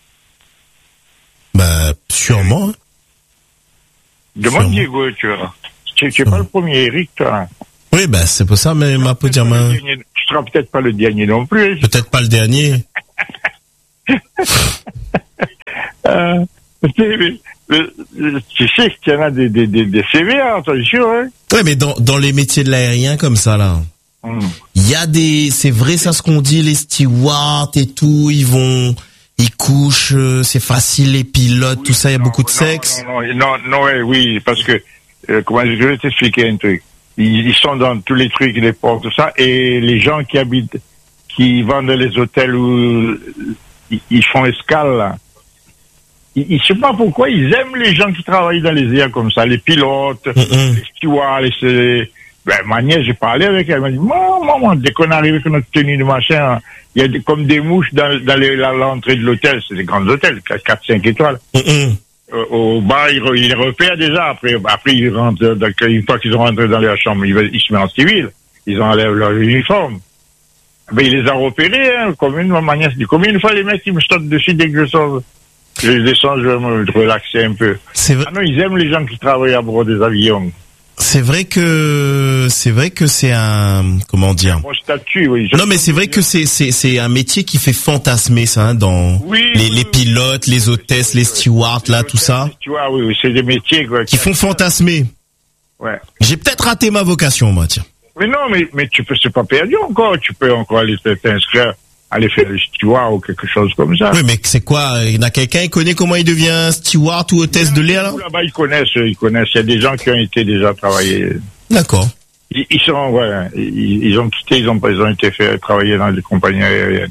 Speaker 1: Bah, sûrement. Hein.
Speaker 5: Demande
Speaker 1: Sûrement.
Speaker 5: Diego, tu verras. Tu n'es pas le premier Eric, toi.
Speaker 1: Oui, bah, c'est pour ça, mais ma peau dire main.
Speaker 5: Tu seras peut-être pas le dernier non plus.
Speaker 1: Peut-être pas le dernier.
Speaker 5: Euh, tu sais qu'il y en a des, des, des, des sévères, t'es sûr, hein?
Speaker 1: Ouais, mais dans, dans les métiers de l'aérien comme ça, là, il mm. y a des, c'est vrai ça ce qu'on dit, les stewards et tout, ils vont, ils couchent, euh, c'est facile, les pilotes, oui, tout ça, il y a non, beaucoup de
Speaker 5: non,
Speaker 1: sexe.
Speaker 5: Non, non, non, non, ouais, oui, parce que, euh, comment je vais t'expliquer un truc. Ils, ils sont dans tous les trucs, les ports, tout ça, et les gens qui habitent, qui vendent les hôtels où ils, ils font escale, là. Ils, je sais pas pourquoi, ils aiment les gens qui travaillent dans les airs comme ça, les pilotes, mm-hmm. les stewards, les, les, ben, ma nièce, j'ai parlé avec elle, elle m'a dit, maman, maman, dès qu'on arrive avec notre tenue de machin, il y a des, comme des mouches dans, dans les, la, l'entrée de l'hôtel, c'est des grands hôtels, quatre, cinq étoiles. Mm-hmm. Au, au bar, ils, ils les repèrent déjà, après, après, ils rentrent, dans, une fois qu'ils sont rentrés dans leur chambre, ils, ils se mettent en civil, ils enlèvent leur uniforme. Ben, il les a repérés, hein, comme une, ma nièce dit, combien de fois les mecs, ils me sautent dessus dès que je sors? Je descends, je vais me relaxer un peu.
Speaker 1: C'est vrai.
Speaker 5: Ah non, ils aiment les gens qui travaillent à bord des avions.
Speaker 1: C'est vrai que, c'est vrai que c'est un, comment dire?
Speaker 5: Mon statut, oui.
Speaker 1: Non, mais c'est vrai que c'est, c'est, c'est un métier qui fait fantasmer ça, hein, dans
Speaker 5: oui,
Speaker 1: les,
Speaker 5: oui,
Speaker 1: les pilotes, les hôtesses, les stewards, là, tout ça.
Speaker 5: Tu vois, oui, oui, c'est des métiers, quoi.
Speaker 1: Qui font fantasmer.
Speaker 5: Ouais.
Speaker 1: J'ai peut-être raté ma vocation, moi, tiens.
Speaker 5: Mais non, mais, mais tu peux, c'est pas perdu encore. Tu peux encore aller t'inscrire, aller faire le steward ou quelque chose comme ça.
Speaker 1: Oui, mais c'est quoi? Il y en a quelqu'un qui connaît comment il devient steward ou hôtesse de l'air, là?
Speaker 5: Là-bas, ils connaissent, ils connaissent. Il y a des gens qui ont été déjà travailler.
Speaker 1: D'accord.
Speaker 5: Ils, ils sont, ouais, ils, ils ont quitté, ils ont, ils ont été fait travailler dans des compagnies aériennes.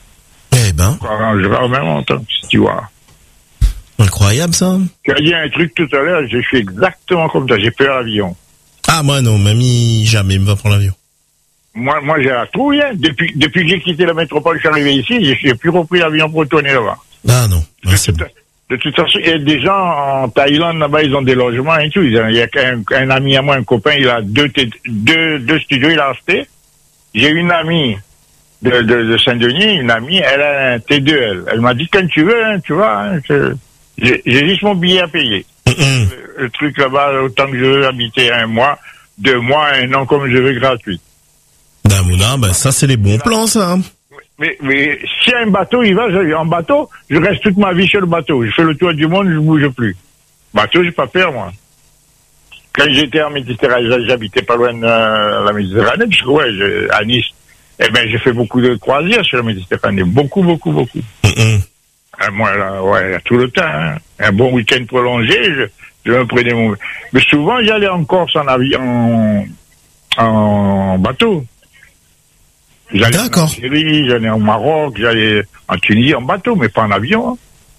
Speaker 1: Eh ben.
Speaker 5: Je vais même en tant que steward.
Speaker 1: Incroyable, ça.
Speaker 5: Tu as dit un truc tout à l'heure, je suis exactement comme toi, j'ai peur avion.
Speaker 1: Ah, moi, non, mamie, jamais, il me va prendre l'avion.
Speaker 5: Moi, moi, j'ai la trouille, hein. Depuis, depuis que j'ai quitté la métropole, je suis arrivé ici, j'ai, j'ai plus repris l'avion pour retourner là-bas.
Speaker 1: Ah, non. Ah, c'est
Speaker 5: de, de toute façon, il y a des gens en Thaïlande, là-bas, ils ont des logements et tout. Il y a un, un ami à moi, un copain, il a deux, deux, deux studios, il a acheté. J'ai une amie de, de, de Saint-Denis, une amie, elle a un T deux, elle. Elle m'a dit, quand tu veux, hein, tu vois, hein, je, j'ai, j'ai juste mon billet à payer. Mm-hmm. Le, le truc là-bas, autant que je veux habiter un mois, deux mois, un an, comme je veux, gratuit.
Speaker 1: Damouna, ben ça c'est les bons plans, ça.
Speaker 5: Mais, mais si un bateau, il va, je, en bateau, je reste toute ma vie sur le bateau. Je fais le tour du monde, je bouge plus. Bateau, j'ai pas peur, moi. Quand j'étais en Méditerranée, j'habitais pas loin de euh, la Méditerranée, puisque ouais, je, à Nice, eh ben, j'ai fait beaucoup de croisières sur la Méditerranée. Beaucoup, beaucoup, beaucoup. Mm-hmm. Euh, moi, là, ouais, tout le temps, hein. Un bon week-end prolongé, je, je me prenais mon... Mais souvent, j'allais en Corse en avion, en, en bateau. J'allais
Speaker 1: D'accord.
Speaker 5: en Algérie, j'allais au Maroc, j'allais en Tunisie en bateau, mais pas en avion. Hein.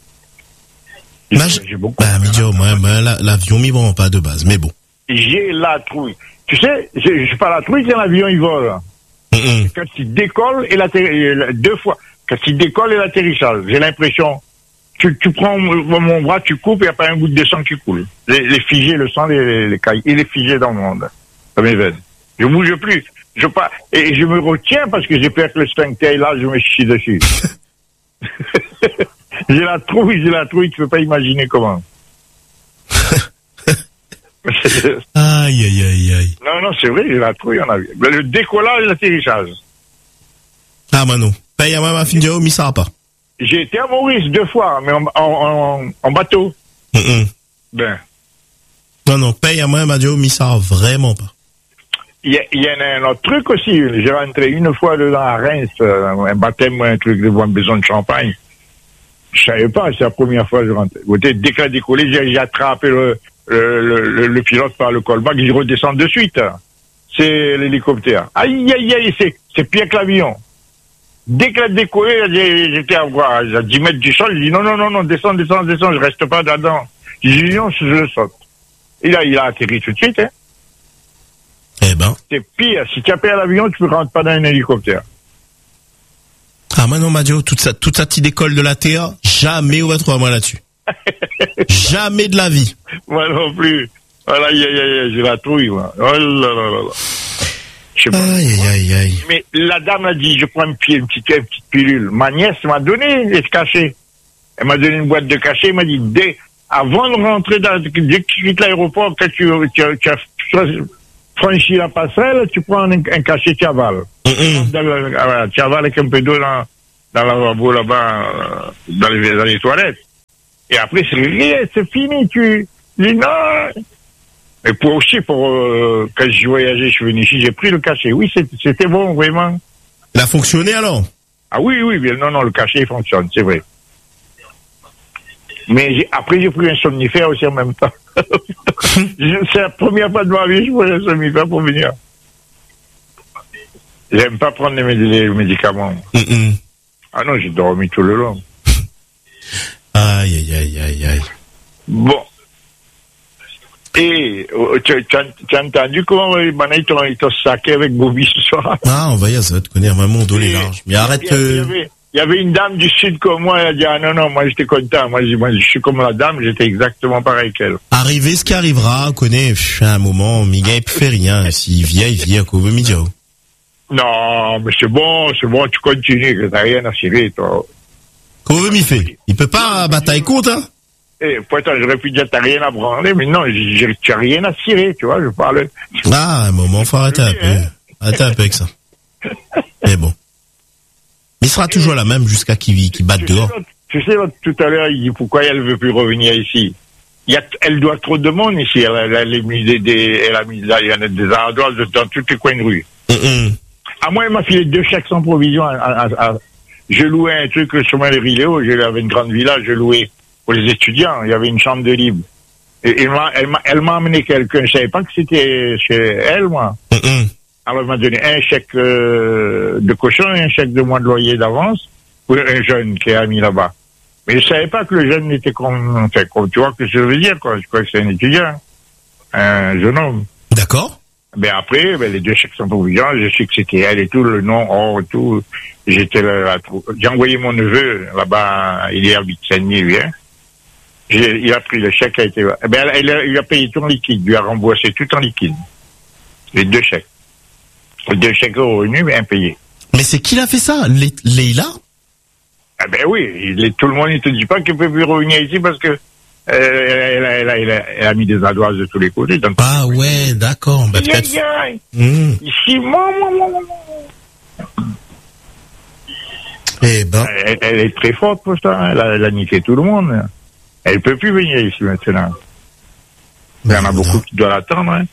Speaker 1: Bah, j'ai, j'ai beaucoup. Bah, mais Dieu, moi, moi, l'avion m'y vend pas de base, mais bon.
Speaker 5: J'ai la trouille. Tu sais, je suis pas la trouille quand l'avion il vole. Mm-hmm. Quand il décolle et l'atterrissage, deux fois. Quand il décolle et l'atterrissage, j'ai l'impression, tu, tu prends mon bras, tu coupes et il n'y a pas un goutte de sang qui coule. Les, les figés, le sang, les, les, les cailles, il est figé dans le monde. Ça m'éveille. Je bouge plus. Je pas, et je me retiens parce que j'ai peur que le sphincter là, je me chie dessus. J'ai la trouille, j'ai la trouille, tu peux pas imaginer comment.
Speaker 1: Aïe, aïe, aïe, aïe.
Speaker 5: Non, non, c'est vrai, j'ai la trouille en avion. Le décollage et l'atterrissage.
Speaker 1: Ah, bah non. Paye à ma fin de jour, mais ça va pas.
Speaker 5: J'ai été à Maurice deux fois, mais en, en, en, en bateau.
Speaker 1: Mm-mm.
Speaker 5: Ben.
Speaker 1: Non, non, paye à moi, ma jour, mais ça va vraiment pas.
Speaker 5: Il y, y en a un autre truc aussi. J'ai rentré une fois dedans à Reims, euh, un baptême, un truc de besoin de champagne. Je savais pas, c'est la première fois que je rentrais. Dès qu'il a décollé, j'ai, j'ai attrapé le, le, le, le pilote par le callback, il redescend de suite. C'est l'hélicoptère. Aïe, aïe, aïe, c'est, c'est pire que l'avion. Dès qu'il a décollé, j'étais à, à dix mètres du sol, il dit non, non, non, non, descends, descends, descends, je reste pas dedans. J'ai dit non, je le saute. Et là, il a atterri tout de suite, hein.
Speaker 1: Eh ben.
Speaker 5: C'est pire. Si tu as payé l'avion, tu ne rentres pas dans un hélicoptère.
Speaker 1: Ah, moi non, Madio, toute sa, toute sa petite école de la T A, jamais on va trouver moi là-dessus. Jamais de la vie.
Speaker 5: Moi non plus. Voilà, aïe, aïe, aïe, j'ai la trouille, moi. Oh là là là là. Je sais pas.
Speaker 1: Aïe, aïe, aïe.
Speaker 5: Mais la dame a dit, je prends une, une, petite, une petite pilule. Ma nièce m'a donné des cachets. Elle m'a donné une boîte de cachets. Elle m'a dit, dès, avant de rentrer dans, dès que tu quittes l'aéroport, quand tu, tu, tu as franchi la passerelle, tu prends un, un cachet, tu avales. Tu avales avec un peu d'eau dans, dans la lavabo là-bas, dans les, dans les toilettes. Et après, c'est rien, c'est fini, tu, je dis non. Et pour aussi, pour, euh, quand je voyageais, je suis venu ici, j'ai pris le cachet. Oui, c'était, c'était bon, vraiment.
Speaker 1: Il a fonctionné alors?
Speaker 5: Ah oui, oui, bien, non, non, le cachet, il fonctionne, c'est vrai. Mais j'ai, après, j'ai pris un somnifère aussi en même temps. C'est la première fois de ma vie que je prenais un somnifère pour venir. J'aime pas prendre les, méd- les médicaments.
Speaker 1: Mm-mm.
Speaker 5: Ah non, j'ai dormi tout le long.
Speaker 1: Aïe, aïe, aïe, aïe, aïe.
Speaker 5: Bon. Et euh, tu, tu, as, tu as entendu comment euh, maintenant ils t'ont, ils t'ont saqué avec Bobby ce soir?
Speaker 1: Ah, on va y aller, ça va te connaître, maman, dos les larges. Mais arrête.
Speaker 5: Il y,
Speaker 1: euh...
Speaker 5: avait, il y avait une dame du Sud comme moi, elle a dit, ah non, non, moi j'étais content. Moi, je, moi, je suis comme la dame, j'étais exactement pareil qu'elle.
Speaker 1: Arriver ce qui arrivera, on connaît, pff, à un moment, Miguel, il fait rien. S'il vient, il vient, qu'on veut Midio.
Speaker 5: Non, mais c'est bon, c'est bon, tu continues, que t'as rien à cirer, toi.
Speaker 1: Qu'on veut m'y fait. Il peut pas bataille compte, hein.
Speaker 5: Eh, pourtant, j'aurais pu dire, t'as rien à branler, mais non, j'ai, tu as rien à cirer, tu vois, je parle.
Speaker 1: Ah, un moment, faut arrêter un peu. Arrêter un peu avec ça. Mais bon. Mais il sera toujours la même jusqu'à qu'il, qu'il batte
Speaker 5: tu
Speaker 1: dehors.
Speaker 5: Sais, tu sais, tout à l'heure, il dit pourquoi elle veut plus revenir ici. Il y a, elle doit trop de monde ici. Elle, elle, elle a mis des, des, elle a mis là, il y en a des ardoises dans tous les coins de rue.
Speaker 1: Mm-mm.
Speaker 5: À moi, elle m'a filé deux chèques sans provision. À, à, à, je louais un truc sur le Riléo. J'avais une grande villa, je louais pour les étudiants. Il y avait une chambre de libre. Et, et m'a, elle m'a, elle m'a amené quelqu'un. Je savais pas que c'était chez elle, moi.
Speaker 1: Mm-mm.
Speaker 5: Alors, elle m'a donné un chèque euh, de cochon et un chèque de mois de loyer d'avance pour un jeune qui a mis là-bas. Mais je savais pas que le jeune était comme, enfin, comme tu vois que je veux dire, quoi. Je crois que c'est un étudiant. Un jeune homme.
Speaker 1: D'accord.
Speaker 5: Ben après, ben les deux chèques sans provision, je sais que c'était elle et tout, le nom, or, tout. J'étais là, là j'ai envoyé mon neveu, là-bas, il est à Saint-Denis, lui, hein. J'ai, il a pris le chèque, a été, ben, il a, il a payé tout en liquide, il a remboursé tout en liquide. Les deux chèques. Les deux chèques revenus, mais impayés.
Speaker 1: Mais c'est qui l'a fait ça? Le- Leïla?
Speaker 5: Ah ben oui, il est, tout le monde ne te dit pas qu'il peut plus revenir ici parce que, euh, elle, a, elle, a, elle, a, elle a mis des ardoises de tous les côtés. Donc,
Speaker 1: Ah ouais, d'accord. Bah,
Speaker 5: aïe,
Speaker 1: peut-être...
Speaker 5: aïe, aïe.
Speaker 1: Mmh.
Speaker 5: Ici, moi, moi, moi, moi.
Speaker 1: Eh ben,
Speaker 5: Elle, elle est très forte pour ça, hein. elle, a, elle a niqué tout le monde. Elle peut plus venir ici maintenant. Il y en a
Speaker 1: non.
Speaker 5: beaucoup qui doivent l'attendre. Hein.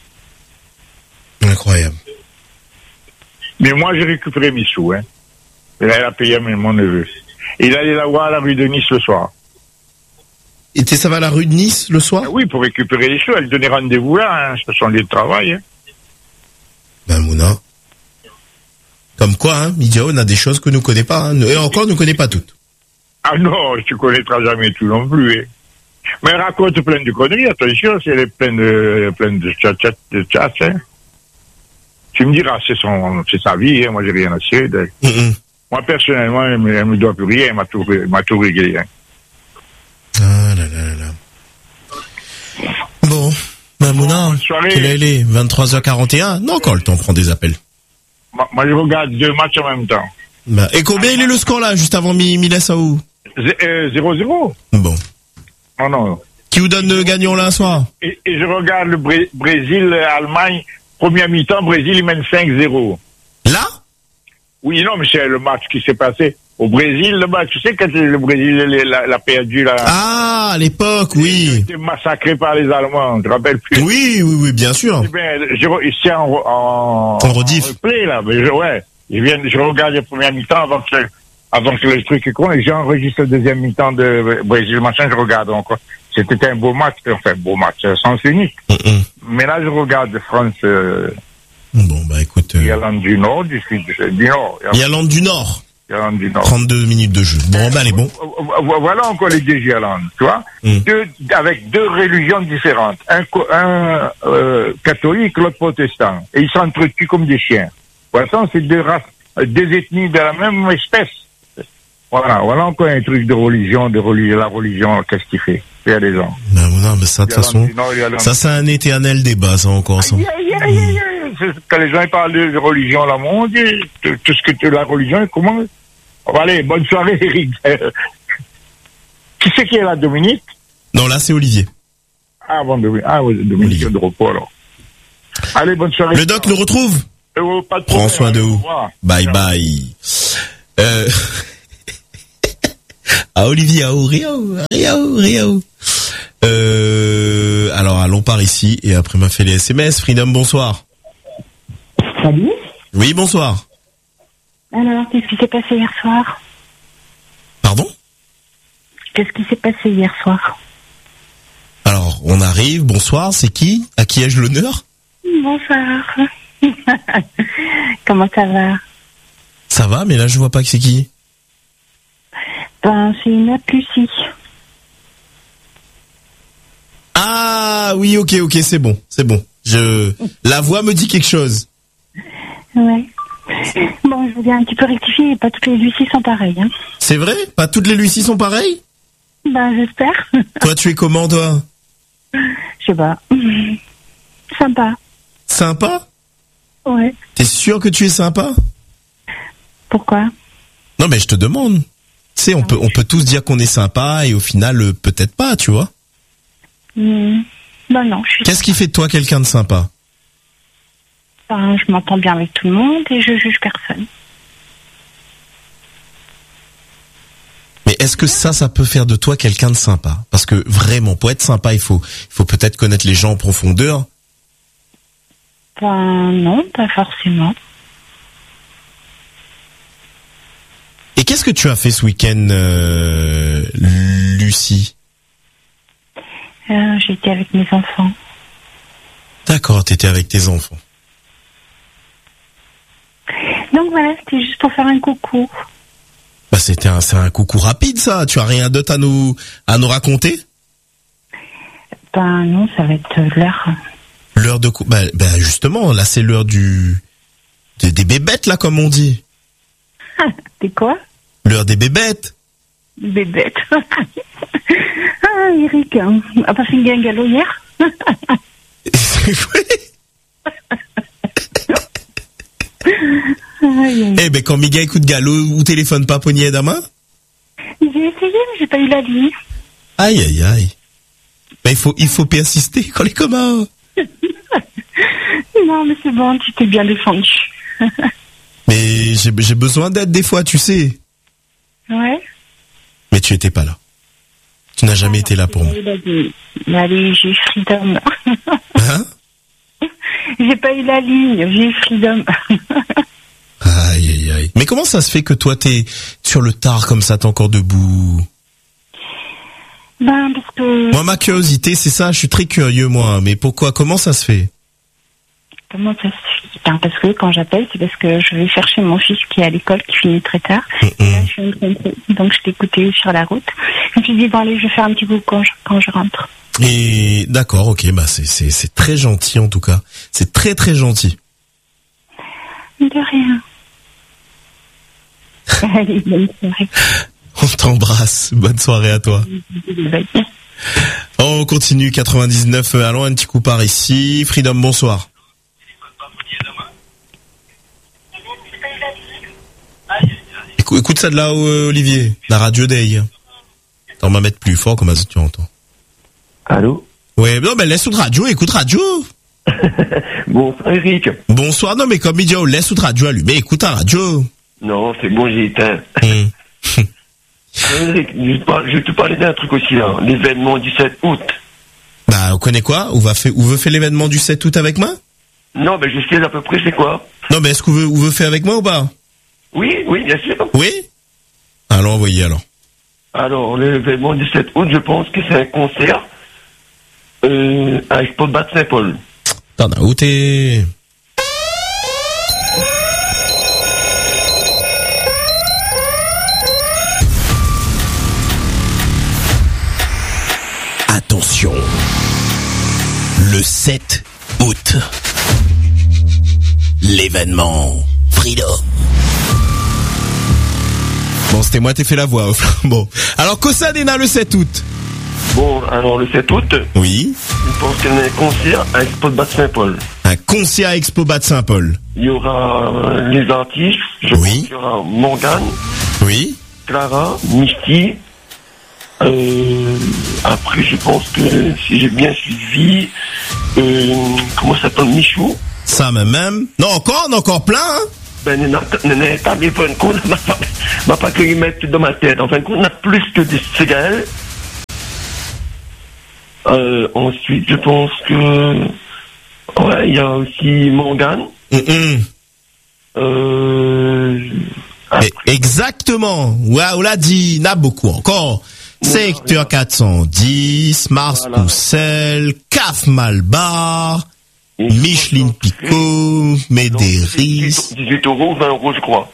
Speaker 1: Incroyable.
Speaker 5: Mais moi, j'ai récupéré mes sous. Hein. Et là, elle a payé mon neveu. Il allait la voir à la rue de Nice le soir.
Speaker 1: Et t'es, ça va à la rue de Nice le soir?
Speaker 5: Ah oui, pour récupérer les sous. Elle donnait rendez-vous là, hein, sur son lieu de travail. Hein.
Speaker 1: Ben, Mouna. Comme quoi, hein, Midia, on a des choses que nous connaît pas, hein. Et encore, nous connaît pas toutes.
Speaker 5: Ah non, tu connaîtras jamais tout non plus. Hein. Mais elle raconte plein de conneries, attention, c'est elle est pleine de, pleine de chat, chat, de chat, hein. Tu me diras, c'est son, c'est sa vie, hein. Moi, j'ai rien à cirer d'elle.
Speaker 1: Mm-mm.
Speaker 5: Moi, personnellement, elle me, elle me doit plus rien, elle m'a tout, elle m'a tout réglé, hein.
Speaker 1: Ah là là là là. Bon, ben, Mouna,
Speaker 5: Bonne soirée.
Speaker 1: quelle heure il est? vingt-trois heures quarante et un? Non, encore le temps, prend des appels.
Speaker 5: Moi, moi, je regarde deux matchs en même temps.
Speaker 1: Ben, et combien il est le score là, juste avant Mi- Milas-Aou?
Speaker 5: zéro zéro.
Speaker 1: Bon.
Speaker 5: Oh non.
Speaker 1: Qui vous donne le gagnant là, ce soir?
Speaker 5: Et, et je regarde le Bré- Brésil-Allemagne, première mi-temps, Brésil, il mène cinq zéro.
Speaker 1: Là?
Speaker 5: Oui, non, mais c'est le match qui s'est passé au Brésil, le match. Tu sais, quand le Brésil l'a, l'a perdu, là.
Speaker 1: Ah, à l'époque,
Speaker 5: Il a
Speaker 1: oui.
Speaker 5: été massacré par les Allemands, tu te rappelles plus?
Speaker 1: Oui, oui, oui, bien sûr.
Speaker 5: Eh ben, je, re- c'est en, en,
Speaker 1: En rediff.
Speaker 5: replay, là. Mais je, ouais. Je viens, je regarde la première mi-temps avant que, avant que le truc est con, et j'enregistre le deuxième mi-temps de Brésil, machin, je regarde encore. C'était un beau match, enfin, beau match, sens unique.
Speaker 1: Mm-mm.
Speaker 5: Mais là, je regarde France, euh,
Speaker 1: Bon, bah écoute, euh,
Speaker 5: Irlande du Nord, du Sud, du Nord.
Speaker 1: Irlande du Nord.
Speaker 5: Irlande du Nord.
Speaker 1: trente-deux minutes de jeu. Bon, bah, elle est bon.
Speaker 5: Voilà encore les deux Irlandes, tu vois,
Speaker 1: Mm.
Speaker 5: deux, avec deux religions différentes, un, co- un euh, catholique, l'autre protestant, et ils s'entretuent comme des chiens. Voilà, c'est deux races, euh, deux ethnies de la même espèce. Voilà, voilà encore un truc de religion, de religion, la religion, qu'est-ce qu'il fait? Il y a des gens.
Speaker 1: Ben, non, mais ça, de toute façon, ça, c'est un éternel débat, ça, encore, ça.
Speaker 5: Aïe, aïe, aïe, aïe, aïe. C'est- Quand les gens ils parlent de religion, là, mon Dieu, tout tout ce que tu la religion, comment? Bon, allez, bonne soirée, Eric. Qui c'est qui est là, Dominique?
Speaker 1: Non, là, c'est Olivier.
Speaker 5: Ah, bon, Dominique, ah, oui, Dominique
Speaker 1: Olivier.
Speaker 5: est de repos, alors. Allez, bonne soirée.
Speaker 1: Le doc nous retrouve?
Speaker 5: Euh, pas de
Speaker 1: Prends
Speaker 5: problème,
Speaker 1: soin de
Speaker 5: au
Speaker 1: vous.
Speaker 5: revoir.
Speaker 1: Bye bye. Euh... Ah, Olivier, oh, Rio, Rio, Rio. Euh, alors, allons par ici, et après m'a fait les S M S. Freedom, bonsoir.
Speaker 6: Salut.
Speaker 1: Oui, bonsoir.
Speaker 6: Alors, qu'est-ce qui s'est passé hier soir?
Speaker 1: Pardon?
Speaker 6: Qu'est-ce qui s'est passé hier soir?
Speaker 1: Alors, on arrive, bonsoir, c'est qui? À qui ai-je l'honneur?
Speaker 6: Bonsoir. Comment ça va?
Speaker 1: Ça va, mais là, je vois pas que c'est qui.
Speaker 6: Ben, c'est une autre Lucie.
Speaker 1: Ah, oui, ok, ok, c'est bon, c'est bon. Je, la voix me dit quelque chose.
Speaker 6: Ouais. Bon, je veux bien un petit peu rectifier, pas toutes les Lucies sont pareilles, hein.
Speaker 1: C'est vrai? Pas toutes les Lucies sont pareilles?
Speaker 6: Ben, j'espère.
Speaker 1: Toi, tu es comment, toi?
Speaker 6: Je sais pas. Sympa.
Speaker 1: Sympa?
Speaker 6: Ouais.
Speaker 1: T'es sûr que tu es sympa?
Speaker 6: Pourquoi?
Speaker 1: Non, mais je te demande. Tu sais, on peut, on peut tous dire qu'on est sympa et au final, euh, peut-être pas, tu vois.
Speaker 6: Mmh. Ben non, je suis...
Speaker 1: Qu'est-ce qui fait de toi quelqu'un de sympa?
Speaker 6: Ben, je m'entends bien avec tout le monde et je juge personne.
Speaker 1: Mais est-ce que ça, ça peut faire de toi quelqu'un de sympa? Parce que vraiment, pour être sympa, il faut, il faut peut-être connaître les gens en profondeur.
Speaker 6: Ben non, pas forcément.
Speaker 1: Et qu'est-ce que tu as fait ce week-end, euh, Lucie?
Speaker 6: Euh, j'étais avec mes enfants.
Speaker 1: D'accord, t'étais avec tes enfants.
Speaker 6: Donc voilà, c'était juste pour faire un coucou.
Speaker 1: Bah c'était un, c'est un coucou rapide ça. Tu as rien d'autre à nous, à nous raconter?
Speaker 6: Ben non, ça va être l'heure.
Speaker 1: L'heure de cou... bah, bah justement, là c'est l'heure du, des, des bébêtes là comme on dit.
Speaker 6: T'es quoi?
Speaker 1: L'heure des bébêtes.
Speaker 6: Bébête. Ah, Eric, hein. A pas fait une galop hier?
Speaker 1: Eh ben quand Miguel écoute galop ou téléphone pas poignet à main?
Speaker 6: J'ai essayé, mais j'ai pas eu la ligne.
Speaker 1: Aïe aïe aïe. Ben il faut il faut persister quand les communs.
Speaker 6: Non, mais c'est bon, tu t'es bien défendu.
Speaker 1: Mais j'ai j'ai besoin d'aide des fois, tu sais.
Speaker 6: Ouais.
Speaker 1: Mais tu étais pas là. Tu n'as jamais ah, été là pour moi.
Speaker 6: Allez, j'ai freedom.
Speaker 1: Hein?
Speaker 6: J'ai pas eu la ligne, j'ai freedom.
Speaker 1: Aïe aïe aïe. Mais comment ça se fait que toi t'es sur le tard comme ça, t'es encore debout?
Speaker 6: Ben parce que...
Speaker 1: Moi ma curiosité c'est ça, je suis très curieux moi. Mais pourquoi? Comment ça se fait?
Speaker 6: Comment ça se fait? Ben, parce que quand j'appelle, c'est parce que je vais chercher mon fils qui est à l'école, qui finit très tard.
Speaker 1: Mm-hmm.
Speaker 6: Et là, je suis en train de... Donc je t'écoutais sur la route. Je me suis dit, bon allez, je vais faire un petit coup quand je, quand je rentre.
Speaker 1: Et d'accord, ok, bah c'est c'est c'est très gentil en tout cas. C'est très très gentil.
Speaker 6: De rien. Allez, bonne soirée.
Speaker 1: On t'embrasse. Bonne soirée à toi. On continue quatre-vingt-dix-neuf. Allons un petit coup par ici. Freedom, bonsoir. Écoute, écoute ça de là, Olivier. La radio Day. On va mettre plus fort comme ça tu entends.
Speaker 7: Allô?
Speaker 1: Ouais, non, mais laisse toute radio, écoute radio.
Speaker 7: Bonsoir Eric.
Speaker 1: Bonsoir, non, mais comme il dit, oh, laisse toute radio allumée, écoute ta radio.
Speaker 7: Non, c'est bon, j'ai éteint.
Speaker 1: Mmh.
Speaker 7: Eric, je vais te parler d'un truc aussi, là. L'événement du sept août.
Speaker 1: Bah, on connaît quoi? Où va faire, où veut faire l'événement du sept août avec moi?
Speaker 7: Non, mais je sais à peu près c'est quoi.
Speaker 1: Non, mais est-ce qu'on veut, où veut faire avec moi ou pas?
Speaker 7: Oui, oui, bien sûr.
Speaker 1: Oui? Alors, envoyez alors.
Speaker 7: Alors, l'événement du sept août, je pense que c'est un concert euh, à Expo Bat Saint-Paul.
Speaker 1: T'en as où t'es? Attention, le sept août, l'événement Freedom. Bon, c'était moi, t'es fait la voix. Bon, alors Cosadena le sept août.
Speaker 7: Bon, alors le sept août.
Speaker 1: Oui.
Speaker 7: Je pense qu'il y a un concert à Expo Bat Saint-Paul.
Speaker 1: Un concert à Expo Bat Saint-Paul.
Speaker 7: Il y aura les artistes. Je
Speaker 1: oui.
Speaker 7: pense qu'il y aura Morgane.
Speaker 1: Oui.
Speaker 7: Clara, Misty. Euh, après, je pense que si j'ai bien suivi, euh, comment ça s'appelle, Michou.
Speaker 1: Ça même même. Non, encore, on a encore plein, hein.
Speaker 7: Ben, n'est pas mais fin de compte, m'a pas, m'a pas que y mettre dans ma tête. En fin de compte, on a plus que des cigarettes. Euh, ensuite, je pense que, ouais, il y a aussi mangan.
Speaker 1: Mm-mm.
Speaker 7: Euh,
Speaker 1: Exactement. Ouais, on l'a dit, n'a beaucoup encore. Secteur quatre cent dix, Mars
Speaker 7: Voilà.
Speaker 1: Poussel, Caf Malbar, Micheline Picot, Médéris.
Speaker 7: dix-huit euros, vingt euros, je crois.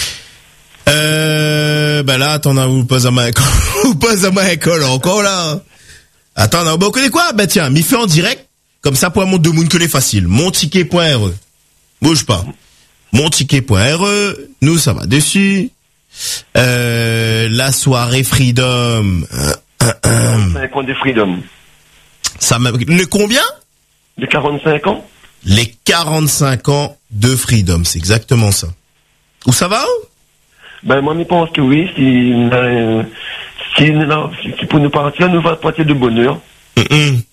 Speaker 1: Euh, ben là, attends, on vous pose à ma école, vous pose à ma école encore là. Attends, on vous connaît quoi? Ben tiens, m'y fait en direct, comme ça pour un monde de monde que les faciles. Monticket point R E. Bouge pas. Monticket point R E, nous ça va dessus. Euh, la soirée Freedom. Euh, euh, euh.
Speaker 7: cinq ans de Freedom.
Speaker 1: Ça m'a, le combien?
Speaker 7: De quarante-cinq ans?
Speaker 1: Les quarante-cinq ans de Freedom, c'est exactement ça. Où ça va?
Speaker 7: Ben, moi, je pense que oui, si, euh, si, là, si pour nous partir, nous va partir de bonne heure.
Speaker 1: Mm-mm.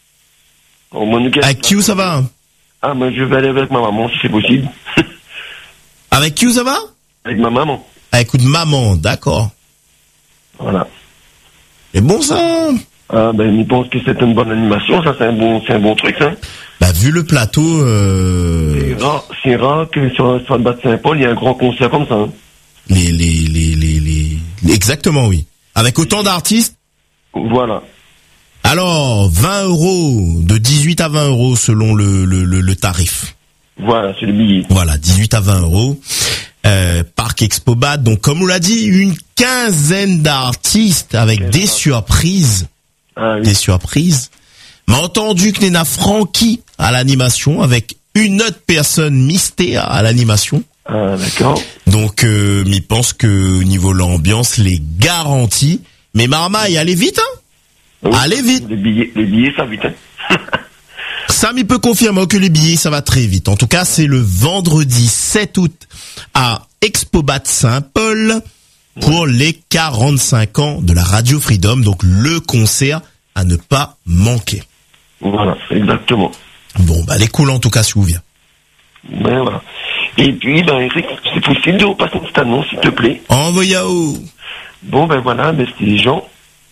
Speaker 7: Au moins, nous-
Speaker 1: Avec qui où ça va?
Speaker 7: Ah, ben, je vais aller avec ma maman, si c'est possible.
Speaker 1: Avec qui où ça va?
Speaker 7: Avec ma maman.
Speaker 1: Ah, écoute, maman, d'accord.
Speaker 7: Voilà.
Speaker 1: C'est bon ça?
Speaker 7: Ah, ben, je pense que c'est une bonne animation, ça, c'est un bon, c'est un bon truc, ça.
Speaker 1: Bah, vu le plateau, euh,
Speaker 7: C'est rare, c'est rare que sur, sur le bas de Saint-Paul, il y ait un grand concert comme ça, hein.
Speaker 1: les, les, les, les, les, exactement, oui. Avec autant d'artistes.
Speaker 7: Voilà.
Speaker 1: Alors, vingt euros, de dix-huit à vingt euros selon le, le, le, le tarif.
Speaker 7: Voilà, c'est le billet.
Speaker 1: Voilà, dix-huit à vingt euros. Euh, Parc Expobat, donc comme on l'a dit, une quinzaine d'artistes avec
Speaker 7: Quelle
Speaker 1: des
Speaker 7: heure.
Speaker 1: surprises.
Speaker 7: Ah, oui.
Speaker 1: Des surprises. M'a entendu que Nena Francky à l'animation avec une autre personne mystère à l'animation.
Speaker 7: Ah, d'accord.
Speaker 1: Donc, euh, m'y pense que au niveau de l'ambiance, les garanties. Mais Marmaille, allez vite, hein.
Speaker 7: Oui.
Speaker 1: Allez vite.
Speaker 7: Les billets, les billets, ça vite, hein.
Speaker 1: Ça m'y peut confirmer que les billets, ça va très vite. En tout cas, c'est le vendredi sept août à Expobat Saint-Paul pour les quarante-cinq ans de la Radio Freedom. Donc, le concert à ne pas manquer.
Speaker 7: Voilà, exactement.
Speaker 1: Bon, bah, les cool en tout cas, si vous vient.
Speaker 7: Ben, voilà. Et puis, ben, Eric, c'est possible de repasser une petite annonce, s'il te plaît.
Speaker 1: Envoyez à où?
Speaker 7: Bon, ben voilà, ben, c'est Jean.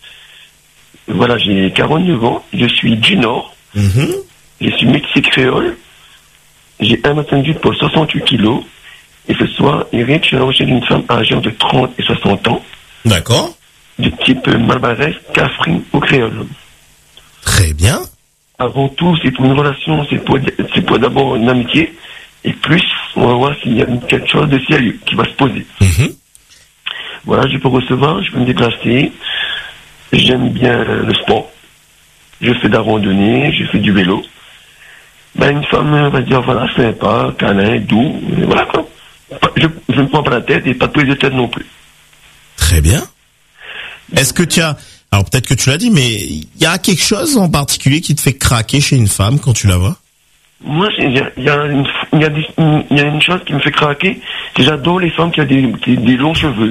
Speaker 7: Voilà, j'ai quarante-neuf ans, je suis du Nord,
Speaker 1: Mhm.
Speaker 7: je suis métis créole, j'ai un mètre cinquante-huit pour soixante-huit kilos, et ce soir, Eric, je suis à la recherche d'une femme âgée entre trente et soixante ans,
Speaker 1: D'accord.
Speaker 7: du type Malbarès, Catherine ou créole.
Speaker 1: Très bien.
Speaker 7: Avant tout, c'est pour une relation, c'est pour, c'est pour d'abord une amitié, et plus, on va voir s'il y a quelque chose de sérieux qui va se poser.
Speaker 1: Mhm.
Speaker 7: Voilà, je peux recevoir, je peux me déplacer. J'aime bien le sport. Je fais de la randonnée, je fais du vélo. Ben, une femme, on va dire, voilà, sympa, câlin, doux, et voilà quoi. Pas- Je je ne me prends pas la tête et pas de prise de tête non plus.
Speaker 1: Très bien. Est-ce que tu as, alors peut-être que tu l'as dit, mais il y a quelque chose en particulier qui te fait craquer chez une femme quand tu la vois?
Speaker 7: Moi, c'est- il y a, il y, a une- il y, a des- il y a une chose qui me fait craquer, c'est que j'adore les femmes qui ont des, qui- des longs cheveux.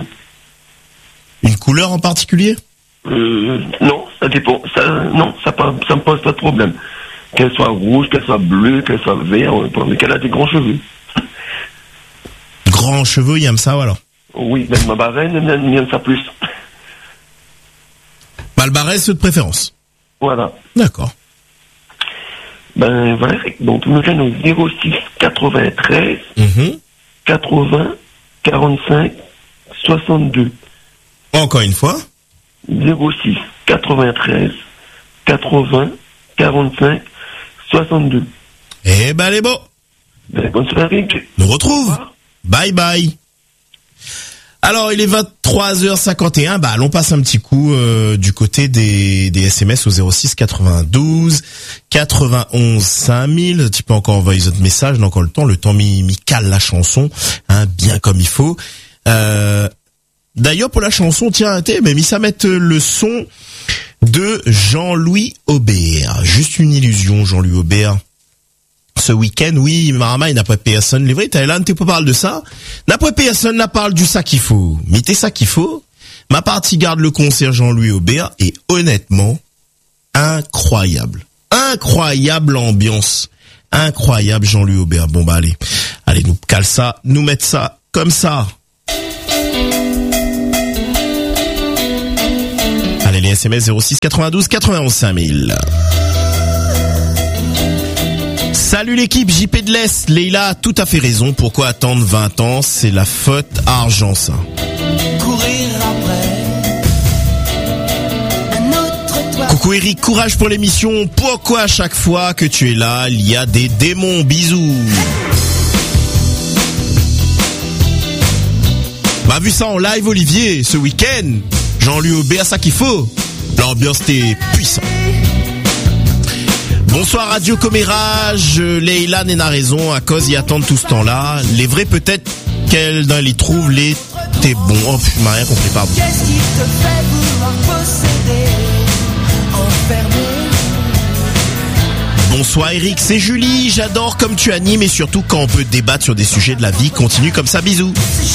Speaker 1: Une couleur en particulier?
Speaker 7: Euh, non, ça dépend. Ça, non, ça, pas, ça me pose pas de problème. Qu'elle soit rouge, qu'elle soit bleue, qu'elle soit verte, mais qu'elle a des grands cheveux.
Speaker 1: Grands cheveux, il aime ça, alors.
Speaker 7: Oui, même ma barreine, elle aime aime ça plus.
Speaker 1: Malbarès, c'est de préférence.
Speaker 7: Voilà.
Speaker 1: D'accord.
Speaker 7: Ben voilà, donc nous sommes au zéro six quatre-vingt-treize
Speaker 1: Mhm.
Speaker 7: quatre-vingts quarante-cinq soixante-deux.
Speaker 1: Encore une fois.
Speaker 7: zéro six quatre-vingt-treize quatre-vingts quarante-cinq soixante-deux.
Speaker 1: Eh ben, les beaux.
Speaker 7: Ben, bonne soirée, Eric.
Speaker 1: Nous retrouve.
Speaker 7: Au revoir.
Speaker 1: Bye bye. Alors, il est vingt-trois heures cinquante et un. Bah, allons passer un petit coup euh, du côté des, des S M S au zéro six quatre-vingt-douze quatre-vingt-onze cinq mille. Tu peux encore envoyer votre message, dans encore le temps. Le temps m'y m'y cale la chanson, hein, bien comme il faut. Euh, D'ailleurs, pour la chanson, tiens, t'es, mais mis ça mettre le son de Jean-Louis Aubert. Juste une illusion, Jean-Louis Aubert. Ce week-end, oui, Marama, il n'a pas personne. Les vrais, t'as là, tu peux parler de ça. N'a pas personne, n'a parle du ça qu'il faut. Mais t'es ça qu'il faut. Ma partie garde le concert Jean-Louis Aubert et honnêtement, incroyable. Incroyable ambiance. Incroyable Jean-Louis Aubert. Bon, bah, allez. Allez, nous cale ça, nous mettre ça comme ça. Allez, les S M S zéro six quatre-vingt-douze quatre-vingt-onze cinq mille. Salut l'équipe J P de l'Est. Leïla a tout à fait raison. Pourquoi attendre vingt ans? C'est la faute à argent, ça.
Speaker 8: Courir après un autre toit.
Speaker 1: Coucou Eric, courage pour l'émission. Pourquoi à chaque fois que tu es là, il y a des démons? Bisous. Bah, vu ça en live, Olivier, ce week-end, Jean-Louis Aubé a ça qu'il faut. L'ambiance était puissante. Bonsoir Radio Commérage, Leïla n'a raison, à cause y attendre tout ce temps-là. Les vrais peut-être qu'elle dans les trouve les t'es bon. Oh, je m'ai rien compris, pardon.
Speaker 8: Qu'est-ce qui te fait vouloir posséder, enfermer?
Speaker 1: Bonsoir Eric, c'est Julie, j'adore comme tu animes et surtout quand on peut débattre sur des sujets de la vie. Continue comme ça, bisous.
Speaker 8: C'est